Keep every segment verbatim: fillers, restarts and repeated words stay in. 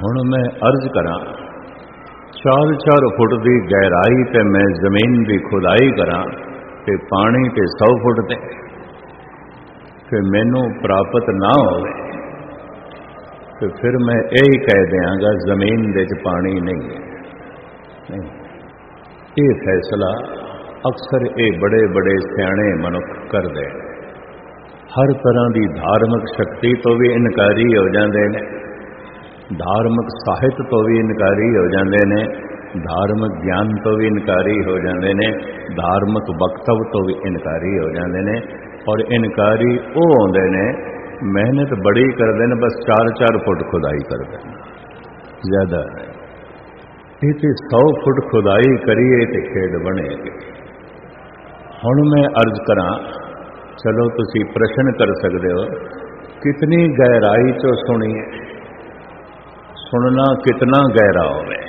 हुण मैं अर्ज करा चार चार फुट की गहराई ते मैं जमीन की खुदाई करा ते पानी ते सौ फुट ते फिर मैनू प्राप्त ना होवे तो फिर मैं यही कह देंगा जमीन दे च पानी नहीं है। नहीं, ये फैसला अक्सर ये बड़े बड़े सियाणे मनुख कर दे। हर तरह की धार्मिक शक्ति तो भी इनकारी हो जाते हैं, धार्मिक साहित्य तो भी इनकारी हो जाते हैं, धार्मिक ज्ञान तो भी इनकारी हो जाते हैं, धार्मिक वक्तव्य तो भी इनकारी हो जाते हैं। और इनकारी वो आते हैं मेहनत बड़ी करते हैं, बस चार चार फुट खुदाई करते हैं, ज्यादा नहीं। ये सौ फुट खुदाई करिए तो खेड बनेगी। हुण मैं अर्ज करा, चलो तुसी प्रश्न कर सकते हो कितनी गहराई चो सुनिए, सुनना कितना गहरा होवे।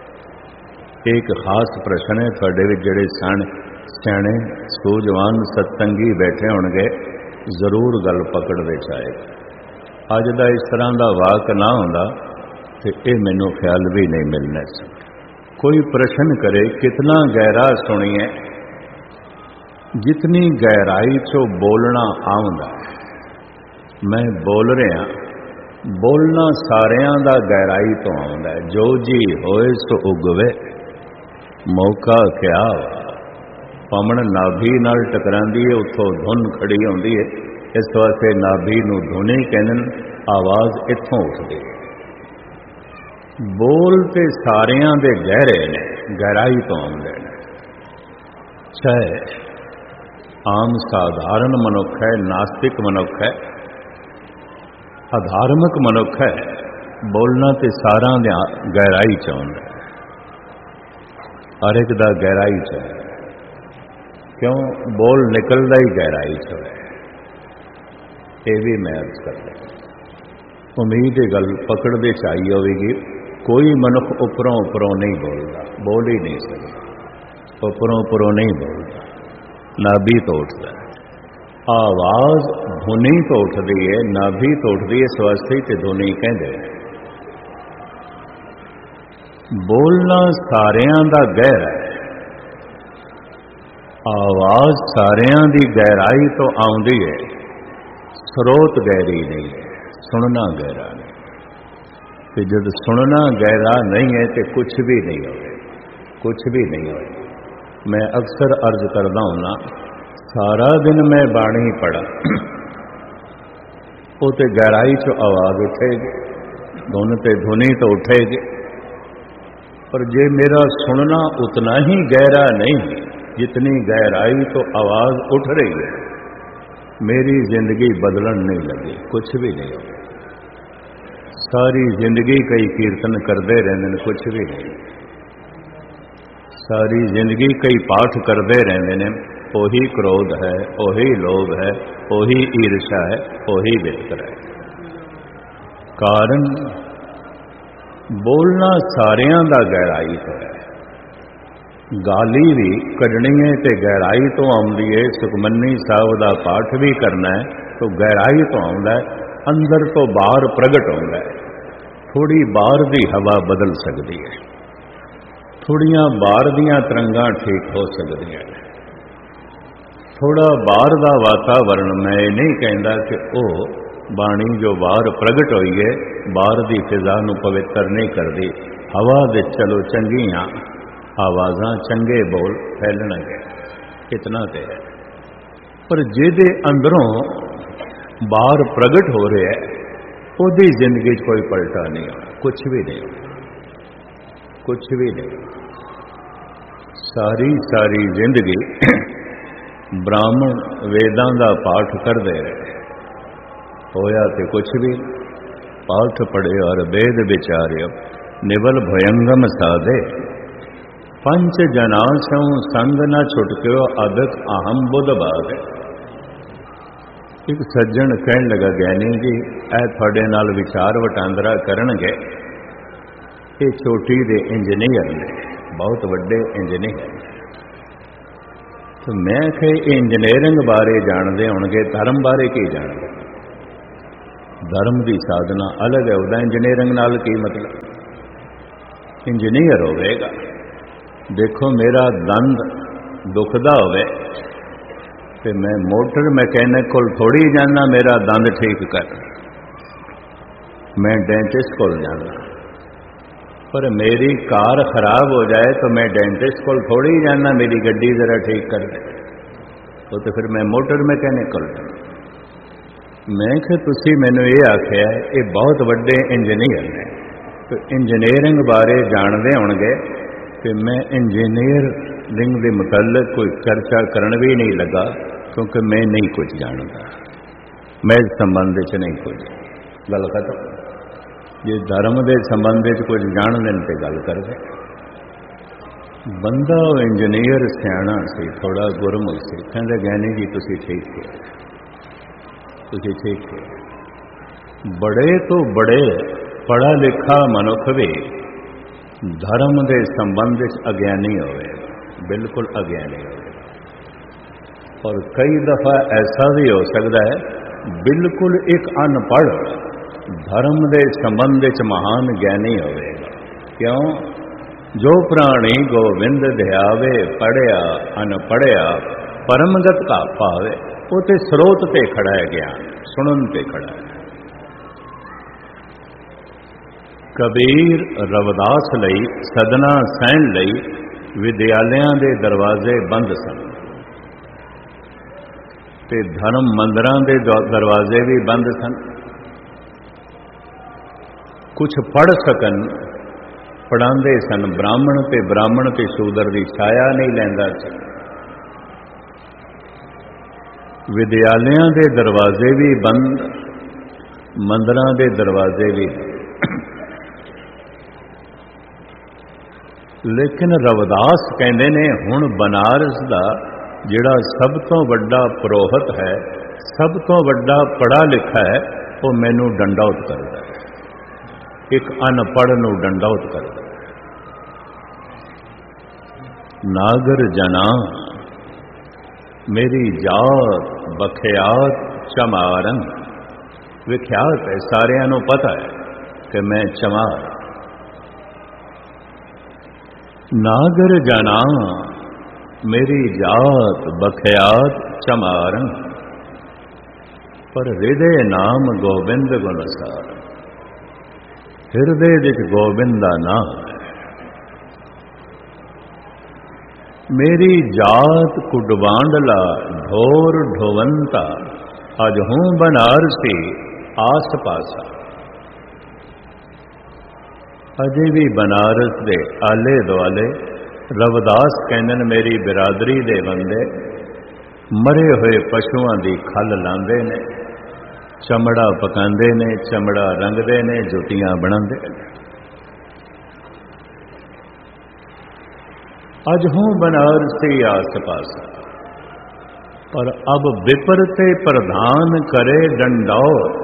एक खास प्रश्न है थोड़े भी जड़े सन सियाणे सूझवान सत्संगी बैठे होणगे जरूर गल पकड़ते चाहे। अज का इस तरह का वाक ना होंदा तो ये मैनू ख्याल भी नहीं मिलना। कोई प्रश्न करे कितना गहरा सुनिए, जितनी गहराई चो बोलना आउंदा। मैं बोल रहा, बोलना सारियां दा गहराई तो आउंदा। जो जी होए सो उगवे, मौका क्या पमन नाभि नाल टकरांदी है, उथों धुन खड़ी होंदी है। इस वास्ते नाभि नूं धुनी कहन, आवाज़ इत्थों उठदी है। बोल ते सारियां दे गहरे ने, गहराई तो आउंदे ने। चाहे आम साधारण मनुख है, नास्तिक मनुख है, अधार्मिक मनुख है, बोलना ते सारा दे गहराई च आउंदा है। हर एक दा गहराई च है। क्यों बोल निकलदा ही गहराई च है। ये भी मैं अर्ज कर लिया। उम्मीद ये गल पकड़ते चाहिए होगी। कोई मनुख उपरों उपरों नहीं बोलता, बोल ही नहीं सकता, उपरों उपरों नहीं बोलता, नाभि तो उठता है। आवाज धुनी तो उठती है, नाभि तो उठती है, स्वास्थ्य ते धुनी कहते हैं। बोलना सारियां दा गहरा है, आवाज सारियां दी गहराई तो आउंदी है, स्रोत गहरी नहीं है, सुनना गहरा नहीं। तो जब सुनना गहरा नहीं है तो कुछ भी नहीं होगा, कुछ भी नहीं होगा। मैं अक्सर अर्ज करता हूं ना, सारा दिन मैं बाणी पढ़ा, वो तो गहराई चो आवाज उठेगी, धुन ते धुनी तो उठेगी, पर जे मेरा सुनना उतना ही गहरा नहीं जितनी गहराई तो आवाज उठ रही है, मेरी जिंदगी बदलन नहीं लगी, कुछ भी नहीं होगा। सारी जिंदगी कई कीर्तन करते रहते हैं, कुछ भी नहीं। सारी जिंदगी कई पाठ करते रहते हैं, ओही क्रोध है, ओही लोभ है, ओही ईर्षा है, ओही वितकर है। कारण बोलना सारियां दा गहराई तो है। गाली भी कढ़नी है तो गहराई तो आउंदी है। सुखमनी साहब का पाठ भी करना है तो गहराई तो आउंदा है, अंदर तो बाहर प्रगट होंदा है। थोड़ी बाहर की हवा बदल सकती है, थोड़ियां बाहर दियां तरंगां ठीक हो सकती हैं, थोड़ा बाहर का वातावरण। मैं ये नहीं कहता कि वह बाणी जो बाहर प्रगट हुई है बाहर की फिजा नूं पवित्र नहीं करती। हवा दे चलो चंगियां आवाज़ां चंगे बोल फैलणगे, इतना तो है। पर जिहदे अंदरों बाहर प्रगट हो रहा है उसकी जिंदगी कोई पलटा नहीं हो, कुछ भी नहीं हो, कुछ भी नहीं। सारी सारी जिंदगी ब्राह्मण वेदां का पाठ करते रहे, होया तो कुछ भी। पाठ पढ़े और वेद विचार्य, निबल भयंगम साधे, पंच जनासों संग न छुटक्यो, अदक अहम बुध बाध। एक सज्जन कहन लगा, ज्ञानी जी ए थोड़े नाल विचार वटांदरा करनगे, ये चोटी दे इंजीनियर ने, बहुत वड्डे इंजीनियर। तो मैं कहे इंजीनियरिंग बारे जानते होणगे, धर्म बारे की जानते? धर्म की साधना अलग है, उसका इंजीनियरिंग नाल की मतलब? इंजीनियर होवेगा। देखो मेरा दंद दुखदा होवे ते मैं मोटर मैकेनिक कोल थोड़ी जाना मेरा दंद ठीक कर, मैं डेंटिस्ट कोल जाना। पर मेरी कार खराब हो जाए तो मैं डेंटिस्ट कोल थोड़ी जाना मेरी गड्डी जरा ठीक कर दे, तो, तो फिर मैं मोटर मैकेनिक कोल जाना। मैं कि तुसी मैनू ये आख्या ये बहुत वड्डे इंजीनियर ने, तो इंजीनियरिंग बारे जानते होणगे कि मैं इंजीनियरिंग के मुतल्लिक कोई चर्चा करन भी नहीं लगा, क्योंकि मैं नहीं कुछ जानता, मैं इस संबंध च नहीं कुछ गल खत्म। जे धर्म के संबंध च कुछ जान लें तो गल कर दे। बंदा इंजीनियर सियाणा सी, थोड़ा गुरमुख सी, कहते ज्ञानी जी तुसी ठीक है, तुसी ठीक है। बड़े तो बड़े पढ़ा लिखा मनुख भी धर्म के संबंध अज्ञानी होवे, बिल्कुल अज्ञानी होवे। और कई दफा ऐसा भी हो सकता है बिल्कुल एक अनपढ़ धर्म के संबंध च महान ज्ञानी होवेगा। क्यों? जो प्राणी गोविंद ध्यावे पढ़िया अनपढ़िया परमगत का पावे, वो तो स्रोत पे खड़ा है, ज्ञान सुनन पे खड़ा है। कबीर रविदास लई सदना सहन लई विद्यालयों के दरवाजे बंद सन, ते धर्म मंदिरों के दरवाजे भी बंद सन। कुछ पढ़ सकन पढ़ाते सन ब्राह्मण, ते ब्राह्मण ते शूदर की छाया नहीं लैंदा सी। विद्यालयों के दरवाजे भी बंद, मंदिरों के दरवाजे भी बंद। लेकिन रविदास कहते ने हुण बनारस का जिहड़ा सब तो वड्डा पुरोहित है, सब तो वड्डा पढ़ा लिखा है, वो मैनू डंडौत करता है, एक अनपढ़ नू डंडौत करता है। नागर जना मेरी जात बखियात चमारन, विख्यात है, सारियां नू पता है कि मैं चमार। नागर जना मेरी जात बखियात चमारन, पर हृदय नाम गोबिंद गुणसार, हृदय विच गोबिंद का नाम है। मेरी जात कुडबांडला ढोर ढोवंता, अज हूं बनारसी आस पासा। अजे भी बनारस दे आले दुआले रविदास कहने मेरी बिरादरी दे बंदे मरे हुए पशुओं की खल लांदे ने, चमड़ा पकांदे ने, चमड़ा रंगदे ने, जुतियां बनांदे ने। अज हूं बनारसी आस पासा, पर अब विपरते प्रधान करे डंडौर,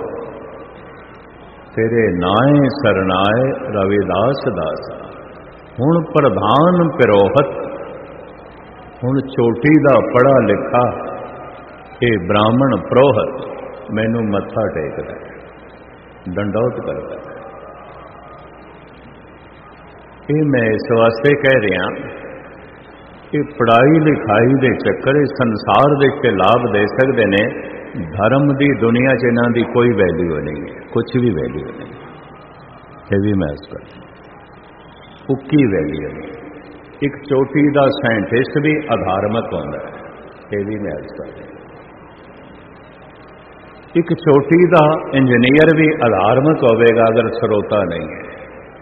तेरे नाए सरनाए रविदास दासा। हुण प्रधान पिरोहत, हुण चोटी दा पढ़ा लिखा ये ब्राह्मण प्रोहत मैनू मत्था टेकदा है, डंडौत करता है। ये मैं इस वास्ते कह रहा कि पढ़ाई लिखाई के चक्कर संसार के लाभ दे सकते हैं, धर्म की दुनिया च इन्हां दी कोई वैल्यू नहीं है, कुछ भी वैल्यू नहीं। ये भी मैं कर उक्की वैल्यू नहीं। एक चोटी का साइंटिस्ट भी अधार्मिक होता है, ये भी मैं कर एक चोटी का इंजीनियर भी अधार्मिक होगा अगर स्रोता नहीं है।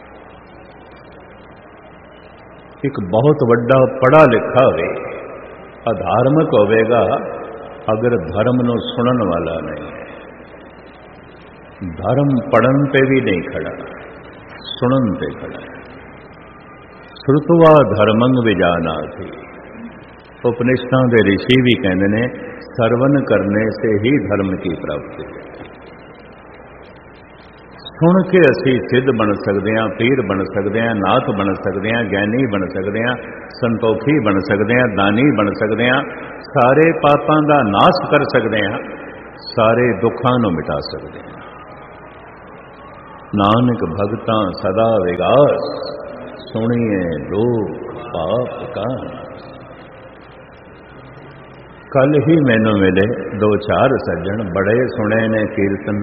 एक बहुत बड़ा पढ़ा लिखा हो अधार्मिक होगा अगर धर्म नो सुनन वाला नहीं है। धर्म पढ़न पे भी नहीं खड़ा, सुनन पे खड़ा है। श्रुतवा धर्मंग विजाना थी। उपनिषदों के ऋषि भी कहते हैं सर्वन करने से ही धर्म की प्राप्ति है। सुन के असी सिद्ध बन सकते हैं, पीर बन सकते हैं, नाथ बन सकते हैं, ज्ञानी बन सकते हैं, संतोखी बन सकते हैं, दानी बन सकते हैं, सारे पापों का नाश कर सकते हैं, सारे दुखों को मिटा सकते हैं। नानक भगतां सदा विगास सुनिए लोक पाप का। कल ही मैनू मिले दो चार सज्जन, बड़े सुने ने कीर्तन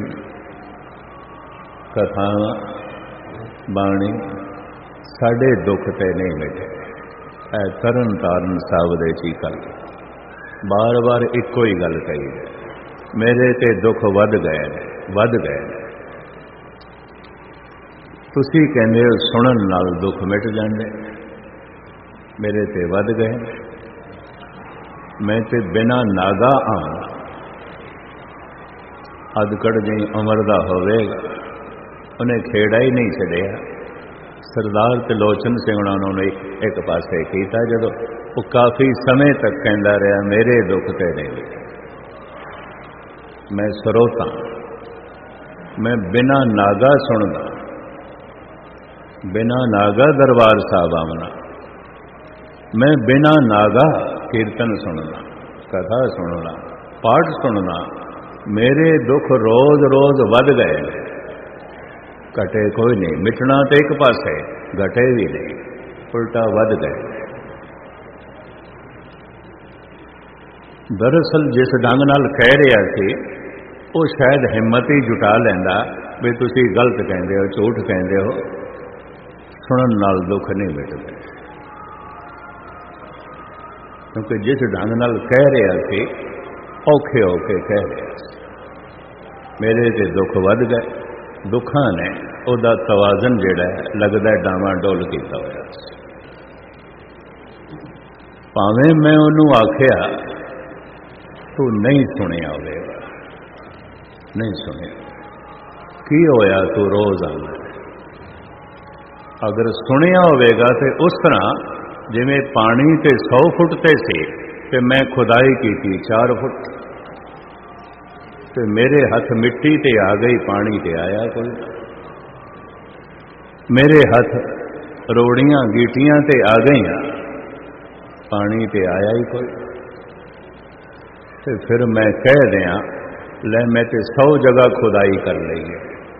कथावां बाणी, साडे दुख ते नहीं मिटे। ऐ तरन ताਰਨ साहब दे ची कल बार बार इको ही गल कही है, मेरे ते दुख वध गए ने वध गए ने। तुसी कहंदे हो सुनन नाल दुख मिट जांदे, मेरे ते वध गए। मैं ते बिना नागा आं, अदकड़ जी उमर दा होवेगा, उन्हें खेड़ा ही नहीं छड़िया। सरदार त्रिलोचन सिंह उन्होंने एक पासे कीता, जदों वो काफ़ी समय तक कहता रहा मेरे दुख ते नहीं। मैं सरोता, मैं बिना नागा सुनदा, बिना नागा दरबार साहब आमना, मैं बिना नागा कीर्तन सुनना, कथा सुनना, पाठ सुनना, मेरे दुख रोज रोज वध गए, घटे कोई नहीं। मिटना तो एक पासे, घटे भी नहीं, उल्टा वध गए। दरअसल जिस ढंग नाल कह रहा सी, वो शायद हिम्मत ही जुटा लैंदा भी तुसी गलत कहंदे हो, झूठ कहंदे हो, सुनन नाल दुख नहीं मिटदे। क्योंकि जिस ढंग नाल कह रहा सी, औखे औखे कह रहा सी, मेरे ते दुख वध गए। दुखा ने उहदा तवाजन जिहड़ा है लगदा डावां डोल कीता होया। भावें मैं उहनूं आखिया तू नहीं सुनिया होवेगा, नहीं सुनिया, की होया तू रोज आंदा। अगर सुनिया होवेगा तो उस तरह जिवें पानी ते सौ फुट ते सी ते मैं खुदाई की चार फुट, तो मेरे हाथ मिट्टी ते आ गई, पानी ते आया कोई। मेरे हाथ रोड़ियां गीटियां ते आ गई, पानी ते आया ही कोई। तो फिर मैं कह दिया ले मैं ते सौ जगह खुदाई कर ली है,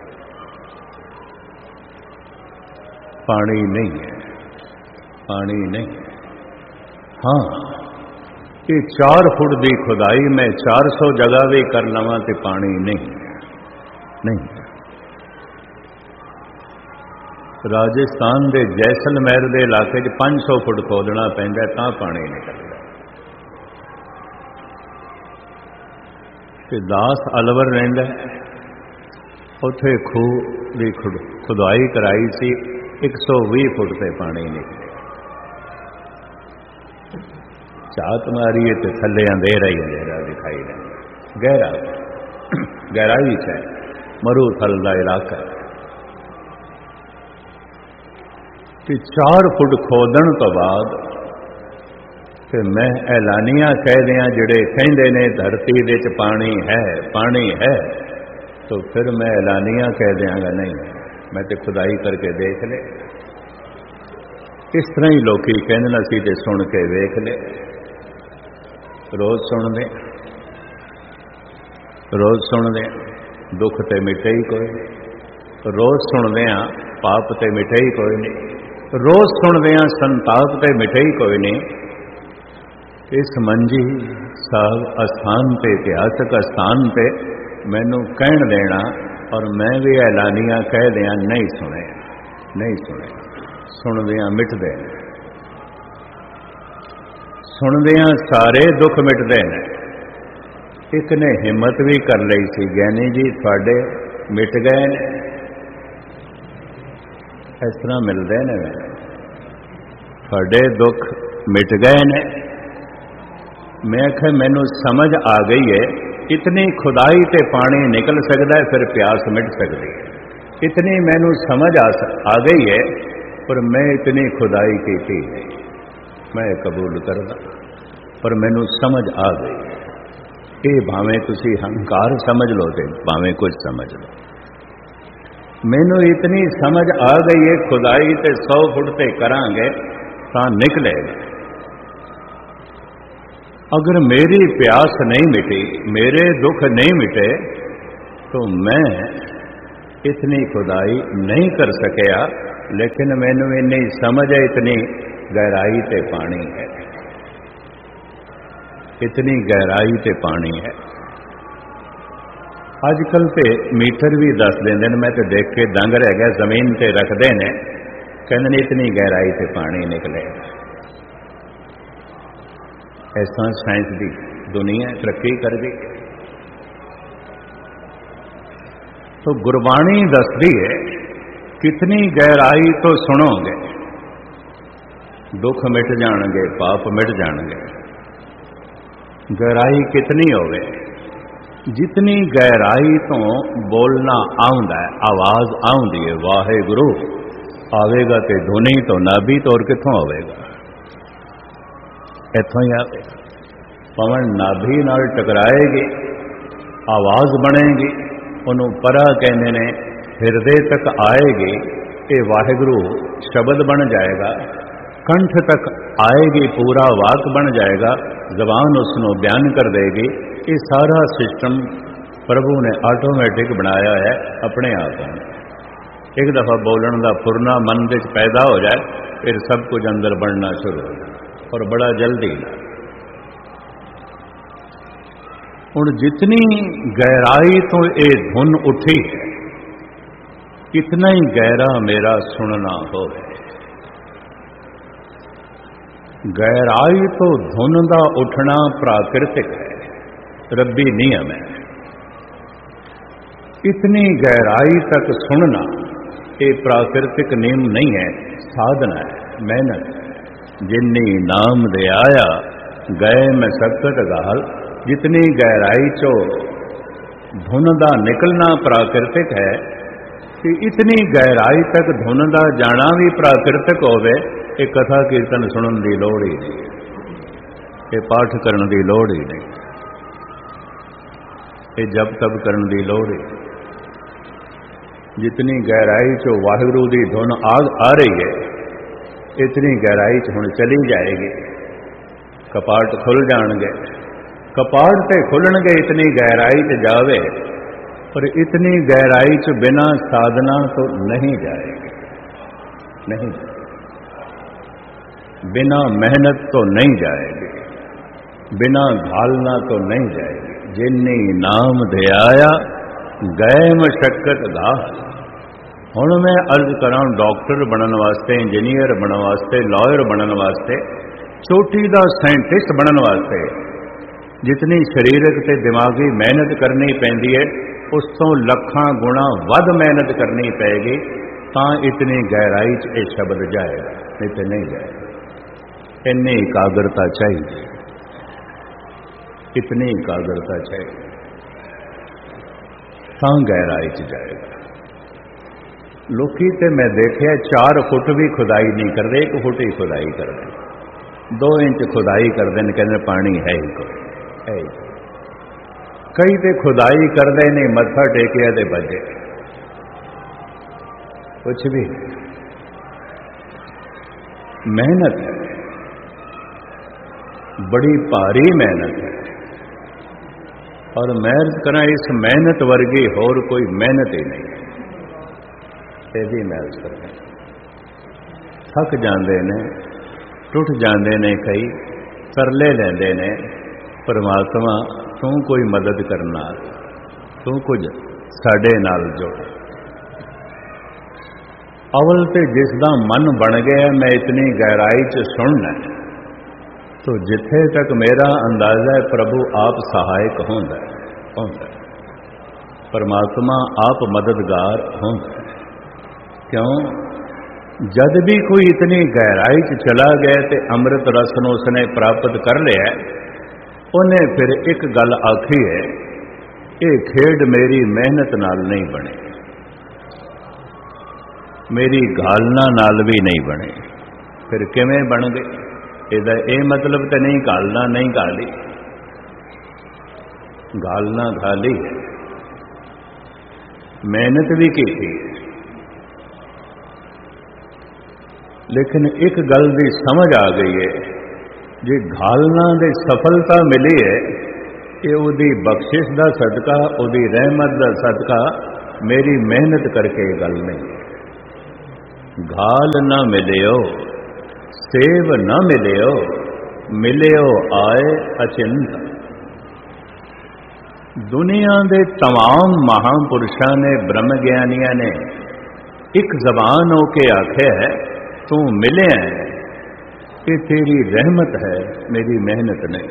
पानी नहीं है, पानी नहीं। हाँ, ये चार फुट की खुदाई मैं चार सौ जगह भी कर लवां ते पानी नहीं नहीं। राजस्थान के जैसलमेर के इलाके च पांच सौ फुट खोदना पैंदा तां पानी निकलदा। ते दास अलवर रहिंदा, उत्थे खूह की खुदाई कराई सी, एक सौ भी फुट से पानी निकले। झात मारीए तो थले अंधेरा ही अंधेरा दिखाई देंगे, गहरा गहराई है, मरूथल का इलाका। कि चार फुट खोदन तो बाद कि मैं ऐलानिया कह दिया जिहड़े कहंदे ने धरती दे च पानी है पानी है, तो फिर मैं ऐलानिया कह दियांगा नहीं, मैं तो खुदाई करके देख ले। इस तरह ही लोग कहना सी ते सुन के वेख ले। रोज सुनते रोज सुनते दुख ते मिटे ही कोई नहीं, रोज सुनते हैं पाप ते मिटे ही कोई नहीं, रोज सुनते हैं संताप ते मिटे ही कोई नहीं। इस मंजी साहब अस्थान पे, इतिहासक अस्थान पे मैनू कहन देना और मैं भी ऐलानिया कह दिया नहीं सुने, नहीं सुने, सुनदियां मिटदे ने, सुनदियां सारे दुख मिटदे ने। एक ने हिम्मत भी कर ली सी, ज्ञानी जी थोड़े मिट गए ने, इस तरह मिलते ने, थोड़े दुख मिट गए ने। मैं आख्या मैनू समझ आ गई है, इतनी खुदाई ते पानी निकल सकता है, फिर प्यास मिट सकती है, इतनी मैनू समझ आ, आ गई है। पर मैं इतनी खुदाई की थी मैं कबूल करदा, पर मैनू समझ आ गई। ये भावें तुसी हंकार समझ लो ते भावें कुछ समझ लो, मैनू इतनी समझ आ गई है खुदाई ते सौ फुट ते करांगे तां निकलेगा। अगर मेरी प्यास नहीं मिटी, मेरे दुख नहीं मिटे, तो मैं इतनी खुदाई नहीं कर सकिया लेकिन मैनू इन्नी समझ है, इतनी गहराई ते पानी है, इतनी गहराई ते पानी है। अजकल तो मीटर भी दस देंगे, मैं तो देख के दंग रह गया, जमीन ते रखते हैं, कहते इतनी गहराई से पानी निकलेगा। ऐसा साइंस की दुनिया तरक्की कर गई। तो गुरबाणी दसदी है, कितनी गहराई तो सुनोगे दुख मिट जाणगे, पाप मिट जाणगे। गहराई कितनी होवे, जितनी गहराई तो बोलना आउंदा है, आवाज आउंदी है वाहेगुरु आवेगा ते धुनी तो नाभि तो और कित्थों आवेगा, इत्थों ही आवेगा। पवन नाभि नाल टकराएगी, आवाज बनेगी, उन्हों परा कहते ने हिरदे तक आएगी, ये वाहिगुरु शब्द बन जाएगा, कंठ तक आएगी, पूरा वाक बन जाएगा, जबान उसनों बयान कर देगी। ये सारा सिस्टम प्रभु ने ऑटोमैटिक बनाया है अपने आप। एक दफ़ा बोलने का फुरना मन विच पैदा हो जाए, फिर सब कुछ अंदर बनना शुरू हो जाए, और बड़ा जल्दी। हुण जितनी गहराई तो ये धुन उठी है, कितना ही गहरा मेरा सुनना हो। गहराई तो धुन का उठना प्राकृतिक है, रब्बी नियम है। इतनी गहराई तक सुनना ये प्राकृतिक नियम नहीं है, साधना है, मेहनत है। जिन्नी नाम दे आया गए में सकत गाल, जितनी गहराई चो धुन का निकलना प्राकृतिक है, कि इतनी गहराई तक धुन का जाना भी प्राकृतिक होवे। ये कथा कीर्तन सुनने की लोड़ ही नहीं, ये पाठ करने की लोड़ ही नहीं, ये जप तप करने की लोड़ ही। जितनी गहराई चो वाहिगुरु की धुन आ, आ रही है, इतनी गहराई च हुण चली जाएगी। कपाट खुल जाणगे, कपाट ते खुलणगे, इतनी गहराई च जावे, पर इतनी गहराई च बिना साधना तो नहीं जाएगी, नहीं, बिना मेहनत तो नहीं जाएगी, बिना घालना तो नहीं जाएगी। जिन्नी नाम दे आया गए मशक्कत घाल। हुण मैं अर्ज करा, डॉक्टर बनने वास्ते, इंजीनियर बनने वास्ते, लॉयर बनने वास्ते, चोटी का साइंटिस्ट बनने वास्ते जितनी शरीरक ते दिमागी मेहनत करनी पैंदी है, उस तो लखां गुणा वध मेहनत करनी पैगी, तां इतनी गहराई च ये शब्द जाएगा, नहीं तो नहीं जाएगा। इतनी एकाग्रता चाहिए, इतनी एकाग्रता चाहिए, तां गहराई च जाएगा। लोकी ते मैं देखिया चार फुट भी खुदाई नहीं करते, एक फुट ही खुदाई करते, दो इंच खुदाई करते, कहते पानी है ही कोई है। कई तो खुदाई करते नहीं, मत्था टेकिया ते बजे, कुछ भी मेहनत है, बड़ी भारी मेहनत है। और मैं करा इस मेहनत वर्गी होर कोई मेहनत ही नहीं है। तेजी महसूस करते थक जाते ने, टुट जाते ने, कई तरले लेंदे ने, परमात्मा तू कोई मदद करना, तू कुछ साडे नाल जोड़। अवल ते जिसदा मन बन गया मैं इतनी गहराई च सुनना, तो जिथे तक मेरा अंदाजा है प्रभु आप सहायक होंदा होंदा, परमात्मा आप मददगार होंदा। क्यों? जद भी कोई इतनी गहराई च चला गया तो अमृत रस नूं उसने प्राप्त कर लिया, उन्हें फिर एक गल आखी है, ये खेड मेरी मेहनत नाल नहीं बने, मेरी घालना नाल भी नहीं बने। फिर किवें बन गए? इहदा ये मतलब तो नहीं घालना नहीं घाली, घालना घाली है, मेहनत भी की थी। लेकिन एक गल की समझ आ गई है, जे घालना दे सफलता मिली है, ये उदी बख्शिश का सदका, उदी रहमत का सदका, मेरी मेहनत करके गल नहीं। घाल न मिलियो सेव न मिलियो, मिलियो आए अचिंत। दुनिया के तमाम महापुरुषों ने, ब्रह्म ज्ञानिया ने एक जबान होके आखे है, तू मिले है, ये तेरी रहमत है, मेरी मेहनत नहीं।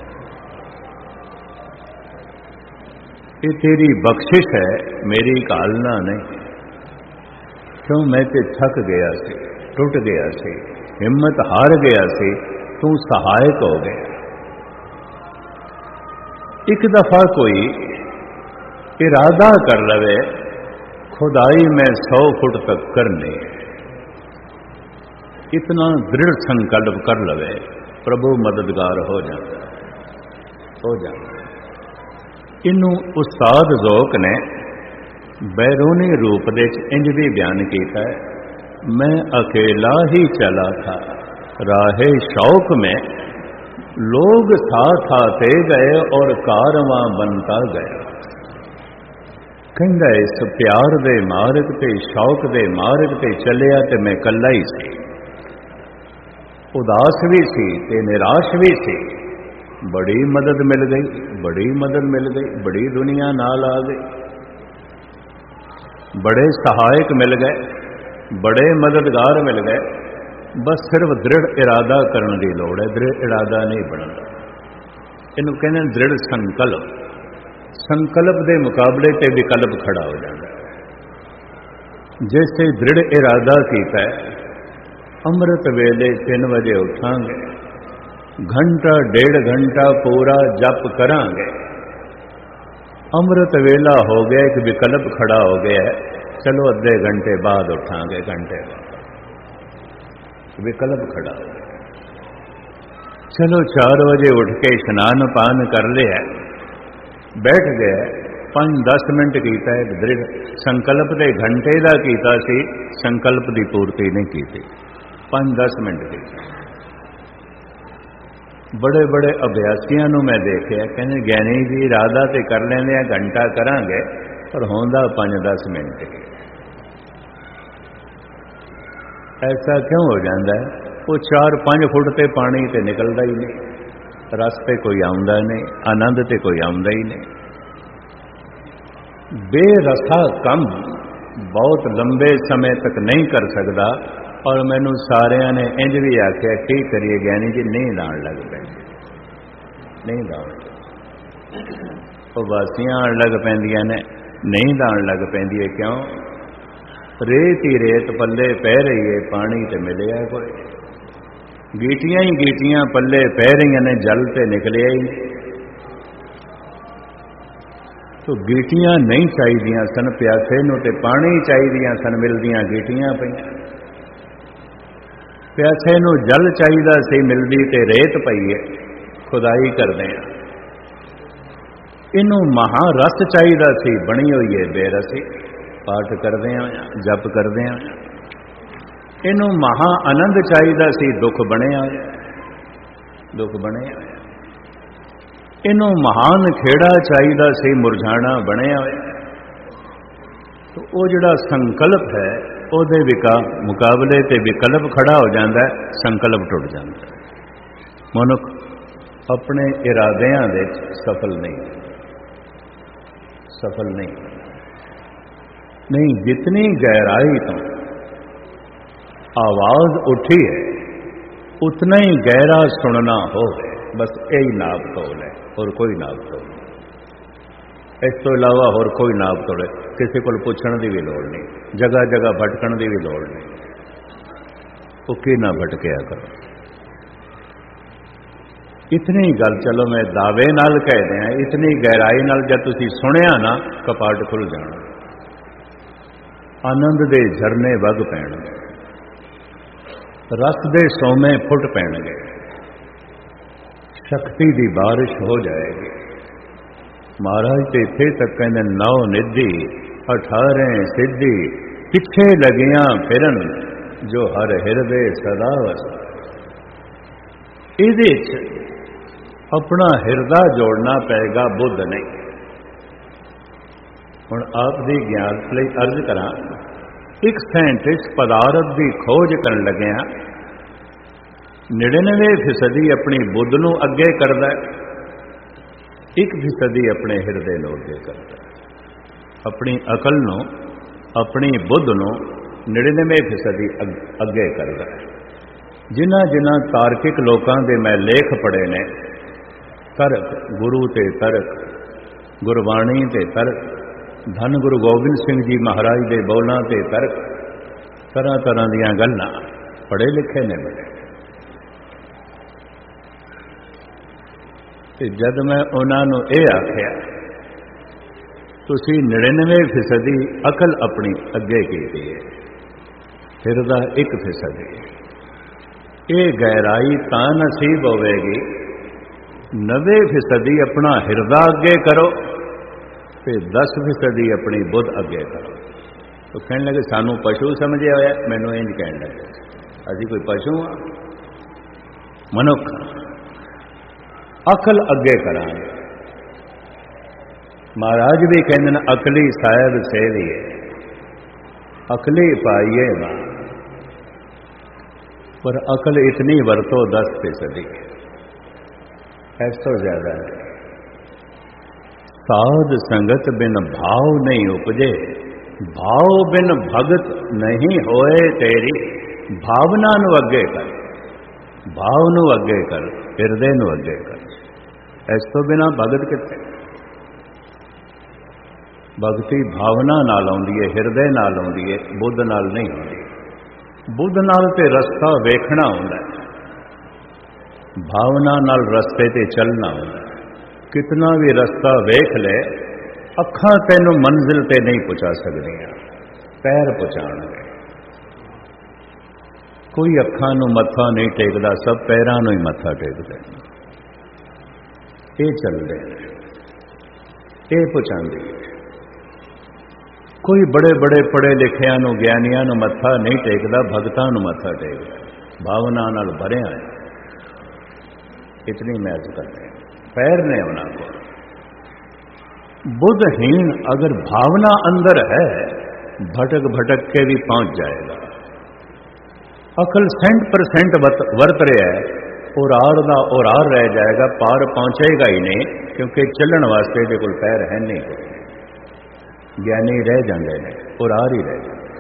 ये तेरी बख्शिश है, मेरी कालना नहीं। क्यों मैं ते थक गया सी, टुट गया सी, हिम्मत हार गया सी, तू सहायक हो गया। एक दफा कोई इरादा कर लवे, खुदाई में सौ फुट तक करने, इतना दृढ़ संकल्प कर लवे, प्रभु मददगार हो जाता हो जाता। इनू उस्ताद ज़ौक़ ने बैरूनी रूप दे इंज भी बयान किया है, मैं अकेला ही चला था राहे शौक में, लोग साथ आते गए और कारवां बनता गया। कहंदा इस प्यार दे मार्ग ते, शौक दे मार्ग ते चलिया ते मैं कल्ला ही सी, उदास भी सी ते निराश भी सी। बड़ी मदद मिल गई, बड़ी मदद मिल गई, बड़ी दुनिया नाल आ गई, बड़े सहायक मिल गए, बड़े मददगार मिल गए। बस सिर्फ दृढ़ इरादा करने की लोड़ है, दृढ़ इरादा नहीं बनता। इनू कहने दृढ़ संकल्प। संकल्प के मुकाबले ते विकल्प खड़ा हो जाता है। जैसे दृढ़ इरादा किया है, अमृत वेले तीन बजे उठांगे, घंटा डेढ़ घंटा पूरा जप करांगे, अमृत वेला हो गया, एक विकल्प खड़ा हो गया है, चलो अद्धे घंटे बाद उठांगे, घंटे बाद विकल्प खड़ा हो गया। चलो चार बजे उठ के स्नान पान कर लिया, बैठ गए, पांच दस मिनट किया, एक दृढ़ संकल्प के घंटे का किया सी, संकल्प की पूर्ति नहीं की थी, पांच दस मिनट की। बड़े बड़े अभ्यासियों को मैं देखा, कहने ज्ञानी जी इरादा तो कर लेंगे, घंटा करांगे, पर होंदा पांच दस मिनट। ऐसा क्यों हो जाता है? वो चार पांच फुट ते पानी तो निकलता ही नहीं, रास्ते कोई आउंदा नहीं, आनंद ते कोई आउंदा ही नहीं। बेरसा कम बहुत लंबे समय तक नहीं कर सकता। और मैनू सारिया ने इंज भी आख्या, की करिए ज्ञानी जी, नींद आने लग पैंदी, नींद आने वासियां आने लग पैंदियां ने, नींद आने लग पैंदी है। क्यों? रेत ही रेत पल्ले पै रही है, पानी तो मिलिया कोई, गीटियां ही गीटियां पल्ले पै रही ने, जल तो निकलिया ही नहीं। तो गीटियां नहीं चाहिए सन प्यासे नूं, ते पानी चाहिए सन, मिलदियां गीटियां पईयां। प्यासे नूं जल चाहिए सी, मिलदी ते रेत पई है, खुदाई करदे आ। इनू महारस चाहिए सी, बनी हुई है बेरसी, पाठ करदे आ, जप करदे आ। इनू महा आनंद चाहिए सी, दुख बने आया, दुख बने आया। इनू महान खेड़ा चाहिए सी, मुरझाना बने आया। तो वो जिहड़ा संकल्प है, ਉਹਦੇ विका मुकाबले ते विकल्प खड़ा हो जाता है, संकल्प टुट जाता है। मनुख अपने इरादियां दे सफल नहीं, सफल नहीं नहीं जितनी गहराई तो आवाज उठी है, उतना ही गहरा सुनना हो, बस यही नाप तोल है, और कोई नाप तोल। इस तो इलावा होर कोई नाप तोड़े, किसी को पूछने की भी लोड़ नहीं, जगह जगह भटकण की भी लोड़ नहीं। वो की ना भटकया करो। इतनी गल चलो मैं दावे नाल कह दिया, इतनी गहराई नाल जब तुसी सुनिया ना, कपाट खुल जाना, आनंद दे झरने वग पैणगे, रस दे सोमे फुट पैणगे, शक्ति की बारिश हो जाएगी। महाराज तो इत्थे तक कहते नौ निधि अठारह सिद्धि, पिछे लगियां फिरन जो हर हिरदे सदा वस। इहदे अपना हिरदा जोड़ना पेगा, बुद्ध नहीं। हुण आप दी ज्ञान लई अर्ज करा, एक साइंटिस्ट पदार्थ की खोज करन लग्या निन्यानवे फीसदी अपनी बुद्ध नूं अगे करदा है, एक फीसदी अपने हिरदे नूं अगे करदा है। अपनी अकल नूं अपनी बुद्ध नूं निन्यानवे फीसदी अगे करदा है। जिन्हां जिन्हां तार्किक लोकां दे मैं लेख पढ़े ने, तर्क गुरु ते तर्क, गुरबाणी ते तर्क, धन गुरु गोबिंद सिंह जी महाराज दे बोलां ते तर्क, तरह तरह दीयां गल्लां पढ़े लिखे ने बड़े। ते जद मैं उन्होंने ये आख्या तुसी निन्यानवे फीसदी अकल अपनी अगे की है, हिरदा एक फीसदी, ये गहराई तां नसीब होवेगी नब्बे फीसदी अपना हिरदा अगे करो ते दस फीसदी अपनी बुद्ध अगे करो। तो कहने लगे सानू पशु समझे होया, मैनू इंज कहने लगे असी कोई पशु हाँ, मनुख अकल अगे करांगे। महाराज भी कहते हैं अकली साहिब सेविए, अकली पाइए मां, पर अकल इतनी वरतो दस फीसदी, इस तो ज्यादा है। साध संगत बिन भाव नहीं उपजे, भाव बिन भगत नहीं होए तेरी, भावना नू अगे कर, भाव नू अगे कर, हिरदे नू अगे कर। इस तो बिना भगत कितने? भगती भावना नाल आउंदी है, हिरदे नाल आउंदी है, बुद्ध नाल नहीं आउंदी। बुद्ध नाल ते रस्ता वेखना हुंदा है, भावना नाल रस्ते ते चलना हुंदा है। कितना भी रास्ता वेख ले, अखां तेनू मंजिल ते नहीं पहुंचा सकदियां, पैर पहुंचाणगे। कोई अखां नू मत्था नहीं टेकदा, सब पैरां नू ही मत्था टेकदे। ये चलदे, ये पहुंचांदे। कोई बड़े बड़े पढ़े लिखियां नू ज्ञानियां नू मत्था नहीं टेकदा, भगतां नू मत्था टेकदा, भावना नाल भरिया है। इतनी मैच करते हैं, पैर ने उन्होंने को। बुद्धहीन अगर भावना अंदर है, भटक भटक के भी पहुंच जाएगा। अकल सेंट परसेंट वर्त रहा है, और आर दा और आर रह जाएगा, पार पहुंचेगा ही नहीं, क्योंकि चलने वास्ते दे कोल पैर है नहीं। ज्ञानी रह जाते हैं और आर ही रह जाते,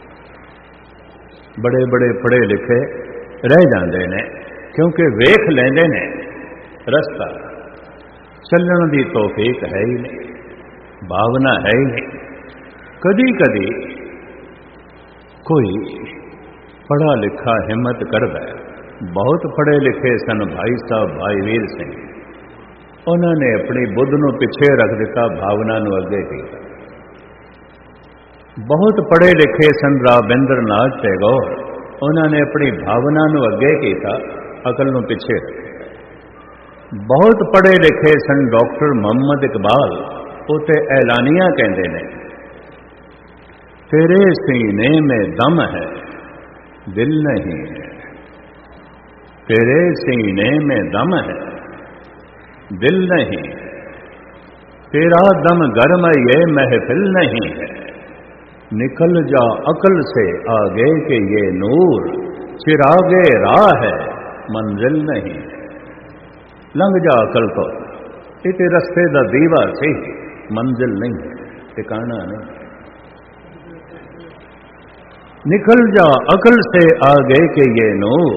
बड़े बड़े पढ़े लिखे रह जाते हैं, क्योंकि वेख लेंदे ने रस्ता, चलने की तौफीक है ही नहीं, भावना है ही नहीं। कदी कदी कोई पढ़ा लिखा हिम्मत करता है, बहुत पढ़े लिखे सन भाई साहब भाई वीर सिंह, उन्होंने अपनी बुद्ध नूं पिछे रख दिता, भावना नूं अगे किया। बहुत पढ़े लिखे सन राबिंद्र नाथ टैगोर, उन्होंने अपनी भावना नूं अगे किया, अकल नूं पिछे रखे। बहुत पढ़े लिखे सन डॉक्टर मोहम्मद इकबाल, उते ऐलानिया कहते हैं, तेरे सीने में दम है दिल नहीं है, तेरे सीने में दम है दिल नहीं है, तेरा दम गर्म ये महफिल नहीं है, निकल जा अकल से आगे के ये नूर, चिरागे राह है मंजिल नहीं है। लंघ जा अकल तो, इते रस्ते दा दीवा से मंजिल नहीं है, ठिकाना नहीं। निकल जा अकल से आगे के ये नूर,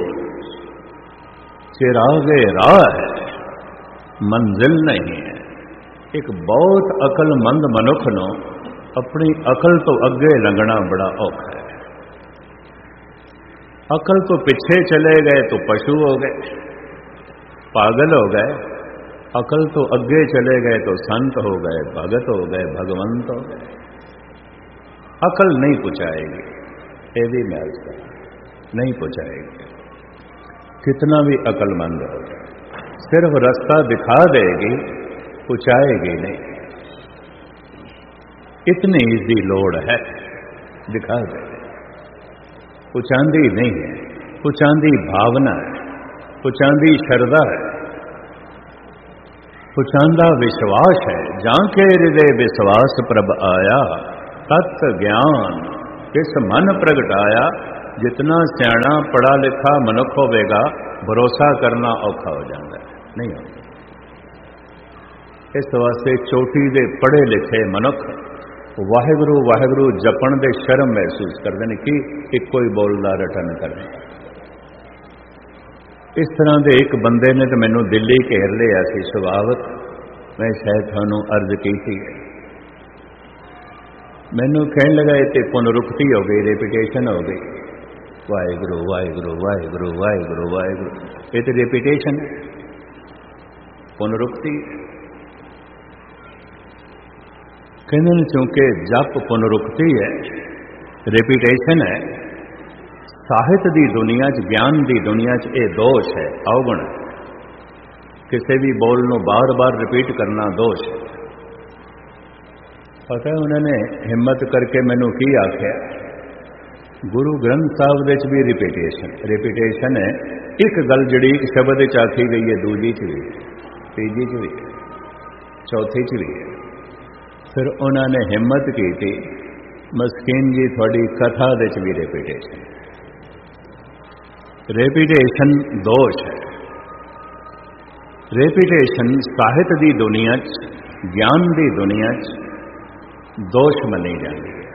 चिरागे राह है मंजिल नहीं है। एक बहुत अकलमंद मनुख नो अपनी अकल तो अगे लंघना बड़ा औखा है। अकल तो पिछे चले गए तो पशु हो गए, पागल हो गए। अकल तो अगे चले गए तो संत हो गए, भगत हो गए, भगवंत हो गए। अकल नहीं पहुंचाएगी, ये भी मैं नहीं पहुंचाएगी, कितना भी अकलमंद हो, सिर्फ रास्ता दिखा देगी, पहुंचाएगी नहीं। इतनी इसकी लोड़ है, दिखा दे, पहुंचांदी नहीं है। पहुंचांदी भावना है, पहुंचांदी श्रद्धा है, पहुंचांदा विश्वास है। जाके हृदय विश्वास प्रभ आया, तत् ज्ञान इस मन प्रगटाया, जितना सियाणा पढ़ा लिखा मनुख होवेगा भरोसा करना औखा हो जाता है, नहीं होता। इस वास्ते चोटी दे पढ़े लिखे मनुख वाहिगुरु वाहिगुरु जपण दे शर्म महसूस करते हैं कि एक कोई बोलदा रटन करना। इस तरह के एक बंदे ने तो मैनू दिल्ली घेर लिया सी सुभावत, मैं शायद थानू अर्ज की थी। मैनू कहन लगा ये पुनरुक्ति हो गई, रेपिटेशन हो गई, वाहिगुरु वाहिगुरु वाहिगुरु वाहिगुरु वाहिगुरु, ये तो रेपिटेशन है, पुनरुक्ति। कहने चूंकि जप पुनरुक्ति है, रेपिटेशन है, साहित्य की दुनिया च ज्ञान की दुनिया च ये दोष है, अवगुण है। किसी भी बोल नूं बार बार रिपीट करना दोष है। पता है उन्होंने हिम्मत करके मैनू की आख्या, गुरु ग्रंथ साहब दे च भी रिपीटेशन रिपीटेशन है। एक गल जड़ी एक शब्द च आखी गई है, दूजी च भी, तीजी च भी, चौथी च भी है। फिर उन्होंने हिम्मत की थी, मस्कीन जी थोड़ी कथा दे च भी रिपीटेशन रेपिटेशन दोष है। रेपिटेशन साहित्य की दुनिया च, ज्ञान की दुनिया च दोष मनी जाती है।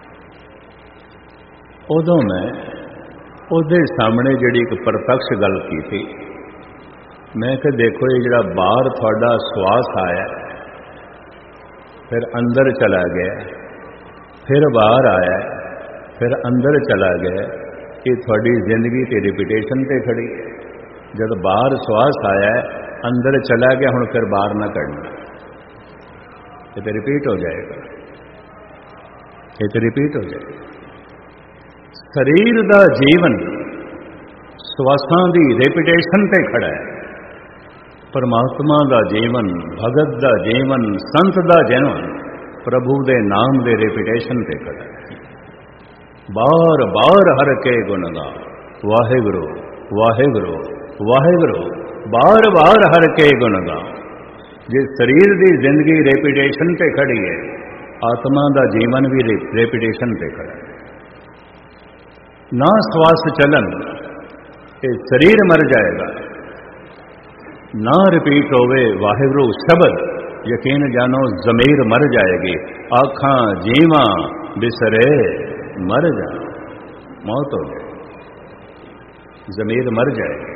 उदों मैं उहदे सामने जिहड़ी एक प्रतक्ष गल की थी, मैं कि देखो ये जिहड़ा बाहर थोड़ा श्वास आया, फिर अंदर चला गया, फिर बाहर आया, फिर अंदर चला गया, ये थोड़ी जिंदगी की रिपीटेशन पे खड़ी है। जब बाहर श्वास आया, अंदर चला गया, हुण फिर बाहर ना करना, ये तो रिपीट हो जाएगा, ये तो रिपीट हो जाएगा। शरीर का जीवन श्वासां की रेपिटेशन पे खड़ा है, परमात्मा का जीवन, भगत का जीवन, संत का जीवन प्रभु के नाम के रेपिटेशन पे खड़ा है। बार बार हर के गुण गा, वाहिगुरु वाहिगुरु वाहिगुरु, बार बार हर के गुण गा। जिस शरीर की जिंदगी रेपिटेशन पे खड़ी है, आत्मा का जीवन भी रेपिटेशन पे खड़ा है। ना श्वास चलन, ये शरीर मर जाएगा, ना रिपीट होवे वाहिगुरु शब्द, यकीन जानो जमीर मर जाएगी। आखां जीवा बिसरे मर जा, मौत हो जाए, जमीर मर जाएगी।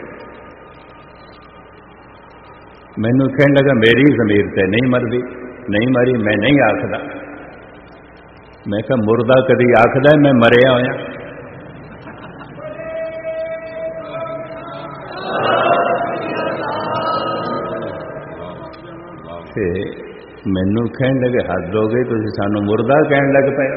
मैनू कहने लगा मेरी जमीर ते नहीं मरदी, नहीं मरी, मैं नहीं आखदा। मैं कहा मुर्दा कदी आखदा मैं मरिया होया? मैनू कहने लगे हद हो गई, तुसीं सानू मुर्दा कहने लग पे।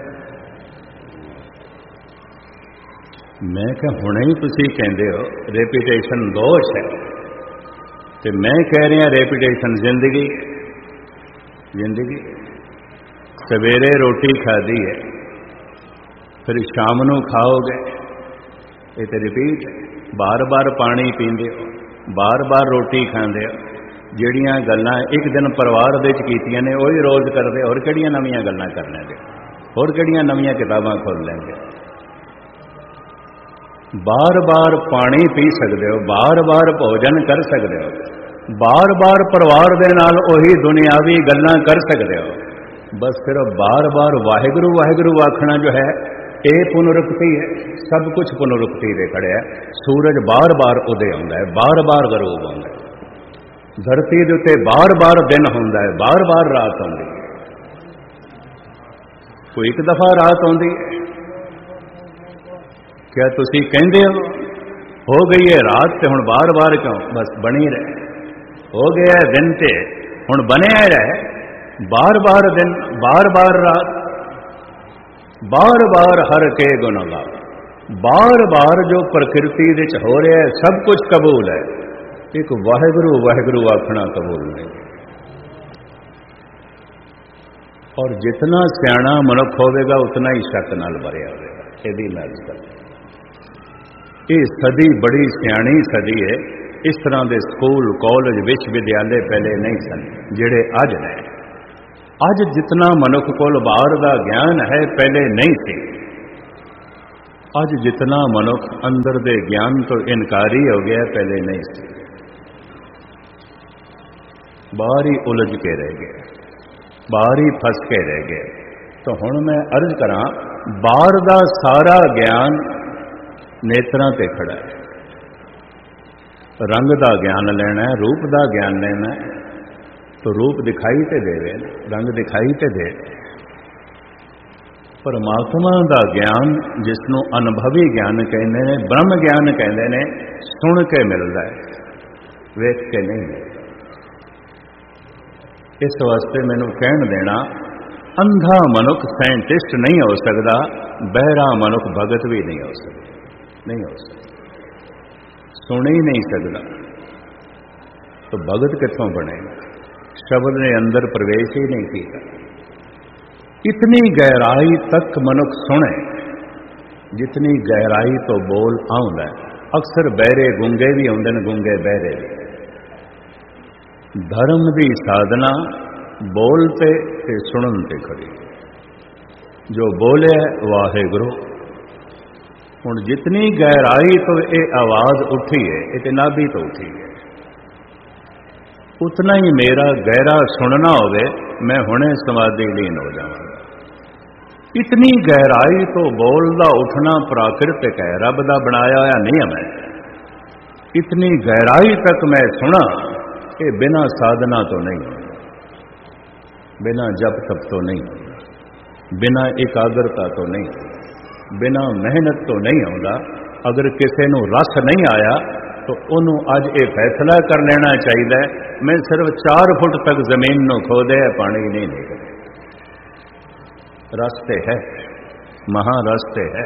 मैं कहा हुणे ही तुसीं कहंदे हो रेपिटेशन दोष है, तो मैं कह रहा रेपिटेशन जिंदगी। जिंदगी सवेरे रोटी खाधी है, फिर शाम नूं खाओगे, ये तो रिपीट है। बार बार पानी पींदे हो, बार बार रोटी खांदे हो। ਜਿਹੜੀਆਂ ਗੱਲਾਂ एक दिन परिवार ਦੇ ਵਿੱਚ ਕੀਤੀਆਂ ਨੇ ਉਹੀ ਰੋਜ਼ ਕਰਦੇ, ਹੋਰ ਕਿਹੜੀਆਂ ਨਵੀਆਂ ਗੱਲਾਂ ਕਰ ਲੈਂਦੇ, ਹੋਰ ਕਿਹੜੀਆਂ ਨਵੀਆਂ ਕਿਤਾਬਾਂ ਖੋਲ ਲੈਂਦੇ। बार बार पानी पी सकते हो, बार बार भोजन कर सकते हो, बार बार परिवार के नाल उही दुनियावी गल्लां कर सकते हो। बस सिर्फ बार बार वाहिगुरु वाहिगुरु आखना जो है ये पुनरुक्ति है। सब कुछ पुनरुक्ति दे खड़े है। सूरज बार बार उदय होंदा है, बार बार गरूब होंदा है। धरती के उत्ते बार बार दिन होंदा है, बार बार रात आउंदी है। कोई एक दफा रात आउंदी है, क्या तुसी कहंदे हो हो गई है रात ते हुण बार बार क्यों? बस बनी रहे, हो गया है दिन ते हुण बनया रहे, बार बार दिन बार बार रात, बार बार हर के गुण गा। बार बार जो प्रकृति विच हो रहा है सब कुछ कबूल है, एक वाहिगुरु वाहिगुरु आखना कबूल नहीं। और जितना सियाणा मनुख होगा उतना ही शक नाल भरिया होगा। यदि अजकल ये सदी बड़ी सियाणी सदी है। इस तरह के स्कूल कॉलेज विश्वविद्यालय पहले नहीं सन जिहड़े अज ने। अज जितना मनुख कोल बाहर का ज्ञान है पहले नहीं सी। अज जितना मनुख अंदर दे ज्ञान तो इनकारी हो गया, पहले नहीं सी। बाहर ही उलझ के रह गए, बाहर ही फस के रह गए। तो हुण मैं अर्ज करा, बाहर दा सारा ज्ञान नेत्रां ते खड़ा है। रंग दा ज्ञान लेना है, रूप दा ज्ञान लेना है, तो रूप दिखाई ते देवे, रंग दिखाई ते दे। परमात्मा दा ज्ञान जिसनों अनुभवी ज्ञान कहते हैं, ब्रह्म ज्ञान कहते हैं, सुन के मिलता है, वेख के नहीं मिलता। इस वास्ते मैनू कहन देना, अंधा मनुख साइंटिस्ट नहीं हो सकता, बहरा मनुख भगत भी नहीं हो सकता, नहीं हो सकता, सुन ही नहीं सकता, तो भगत कितों बनेगा? शब्द ने अंदर प्रवेश ही नहीं किया। इतनी गहराई तक मनुख सुने जितनी गहराई तो बोल आउंदा है। अक्सर बहरे गूंगे भी आउंदे ने, गूंगे बहरे भी। धर्म की साधना बोलते ते सुनन ते खड़ी। जो बोले वाहेगुरु। हुण जितनी गहराई तो ये आवाज उठी है, ये नाभि तो उठी है, उतना ही मेरा गहरा सुनना होवे, मैं हुणे समाधि लीन हो जाऊंगा। इतनी गहराई तो बोलदा उठना प्राकृतिक है, रब दा बनाया होया नियम है। इतनी गहराई तक मैं सुना, ये बिना साधना तो नहीं, बिना जप तप तो नहीं, बिना एकाग्रता तो नहीं, बिना मेहनत तो नहीं होता। अगर किसी को रस नहीं आया तो उन्होंने अज ये फैसला कर लेना चाहिए, मैं सिर्फ चार फुट तक जमीन को खोदे पानी नहीं निकले। रस्ते है, महारस्ते है,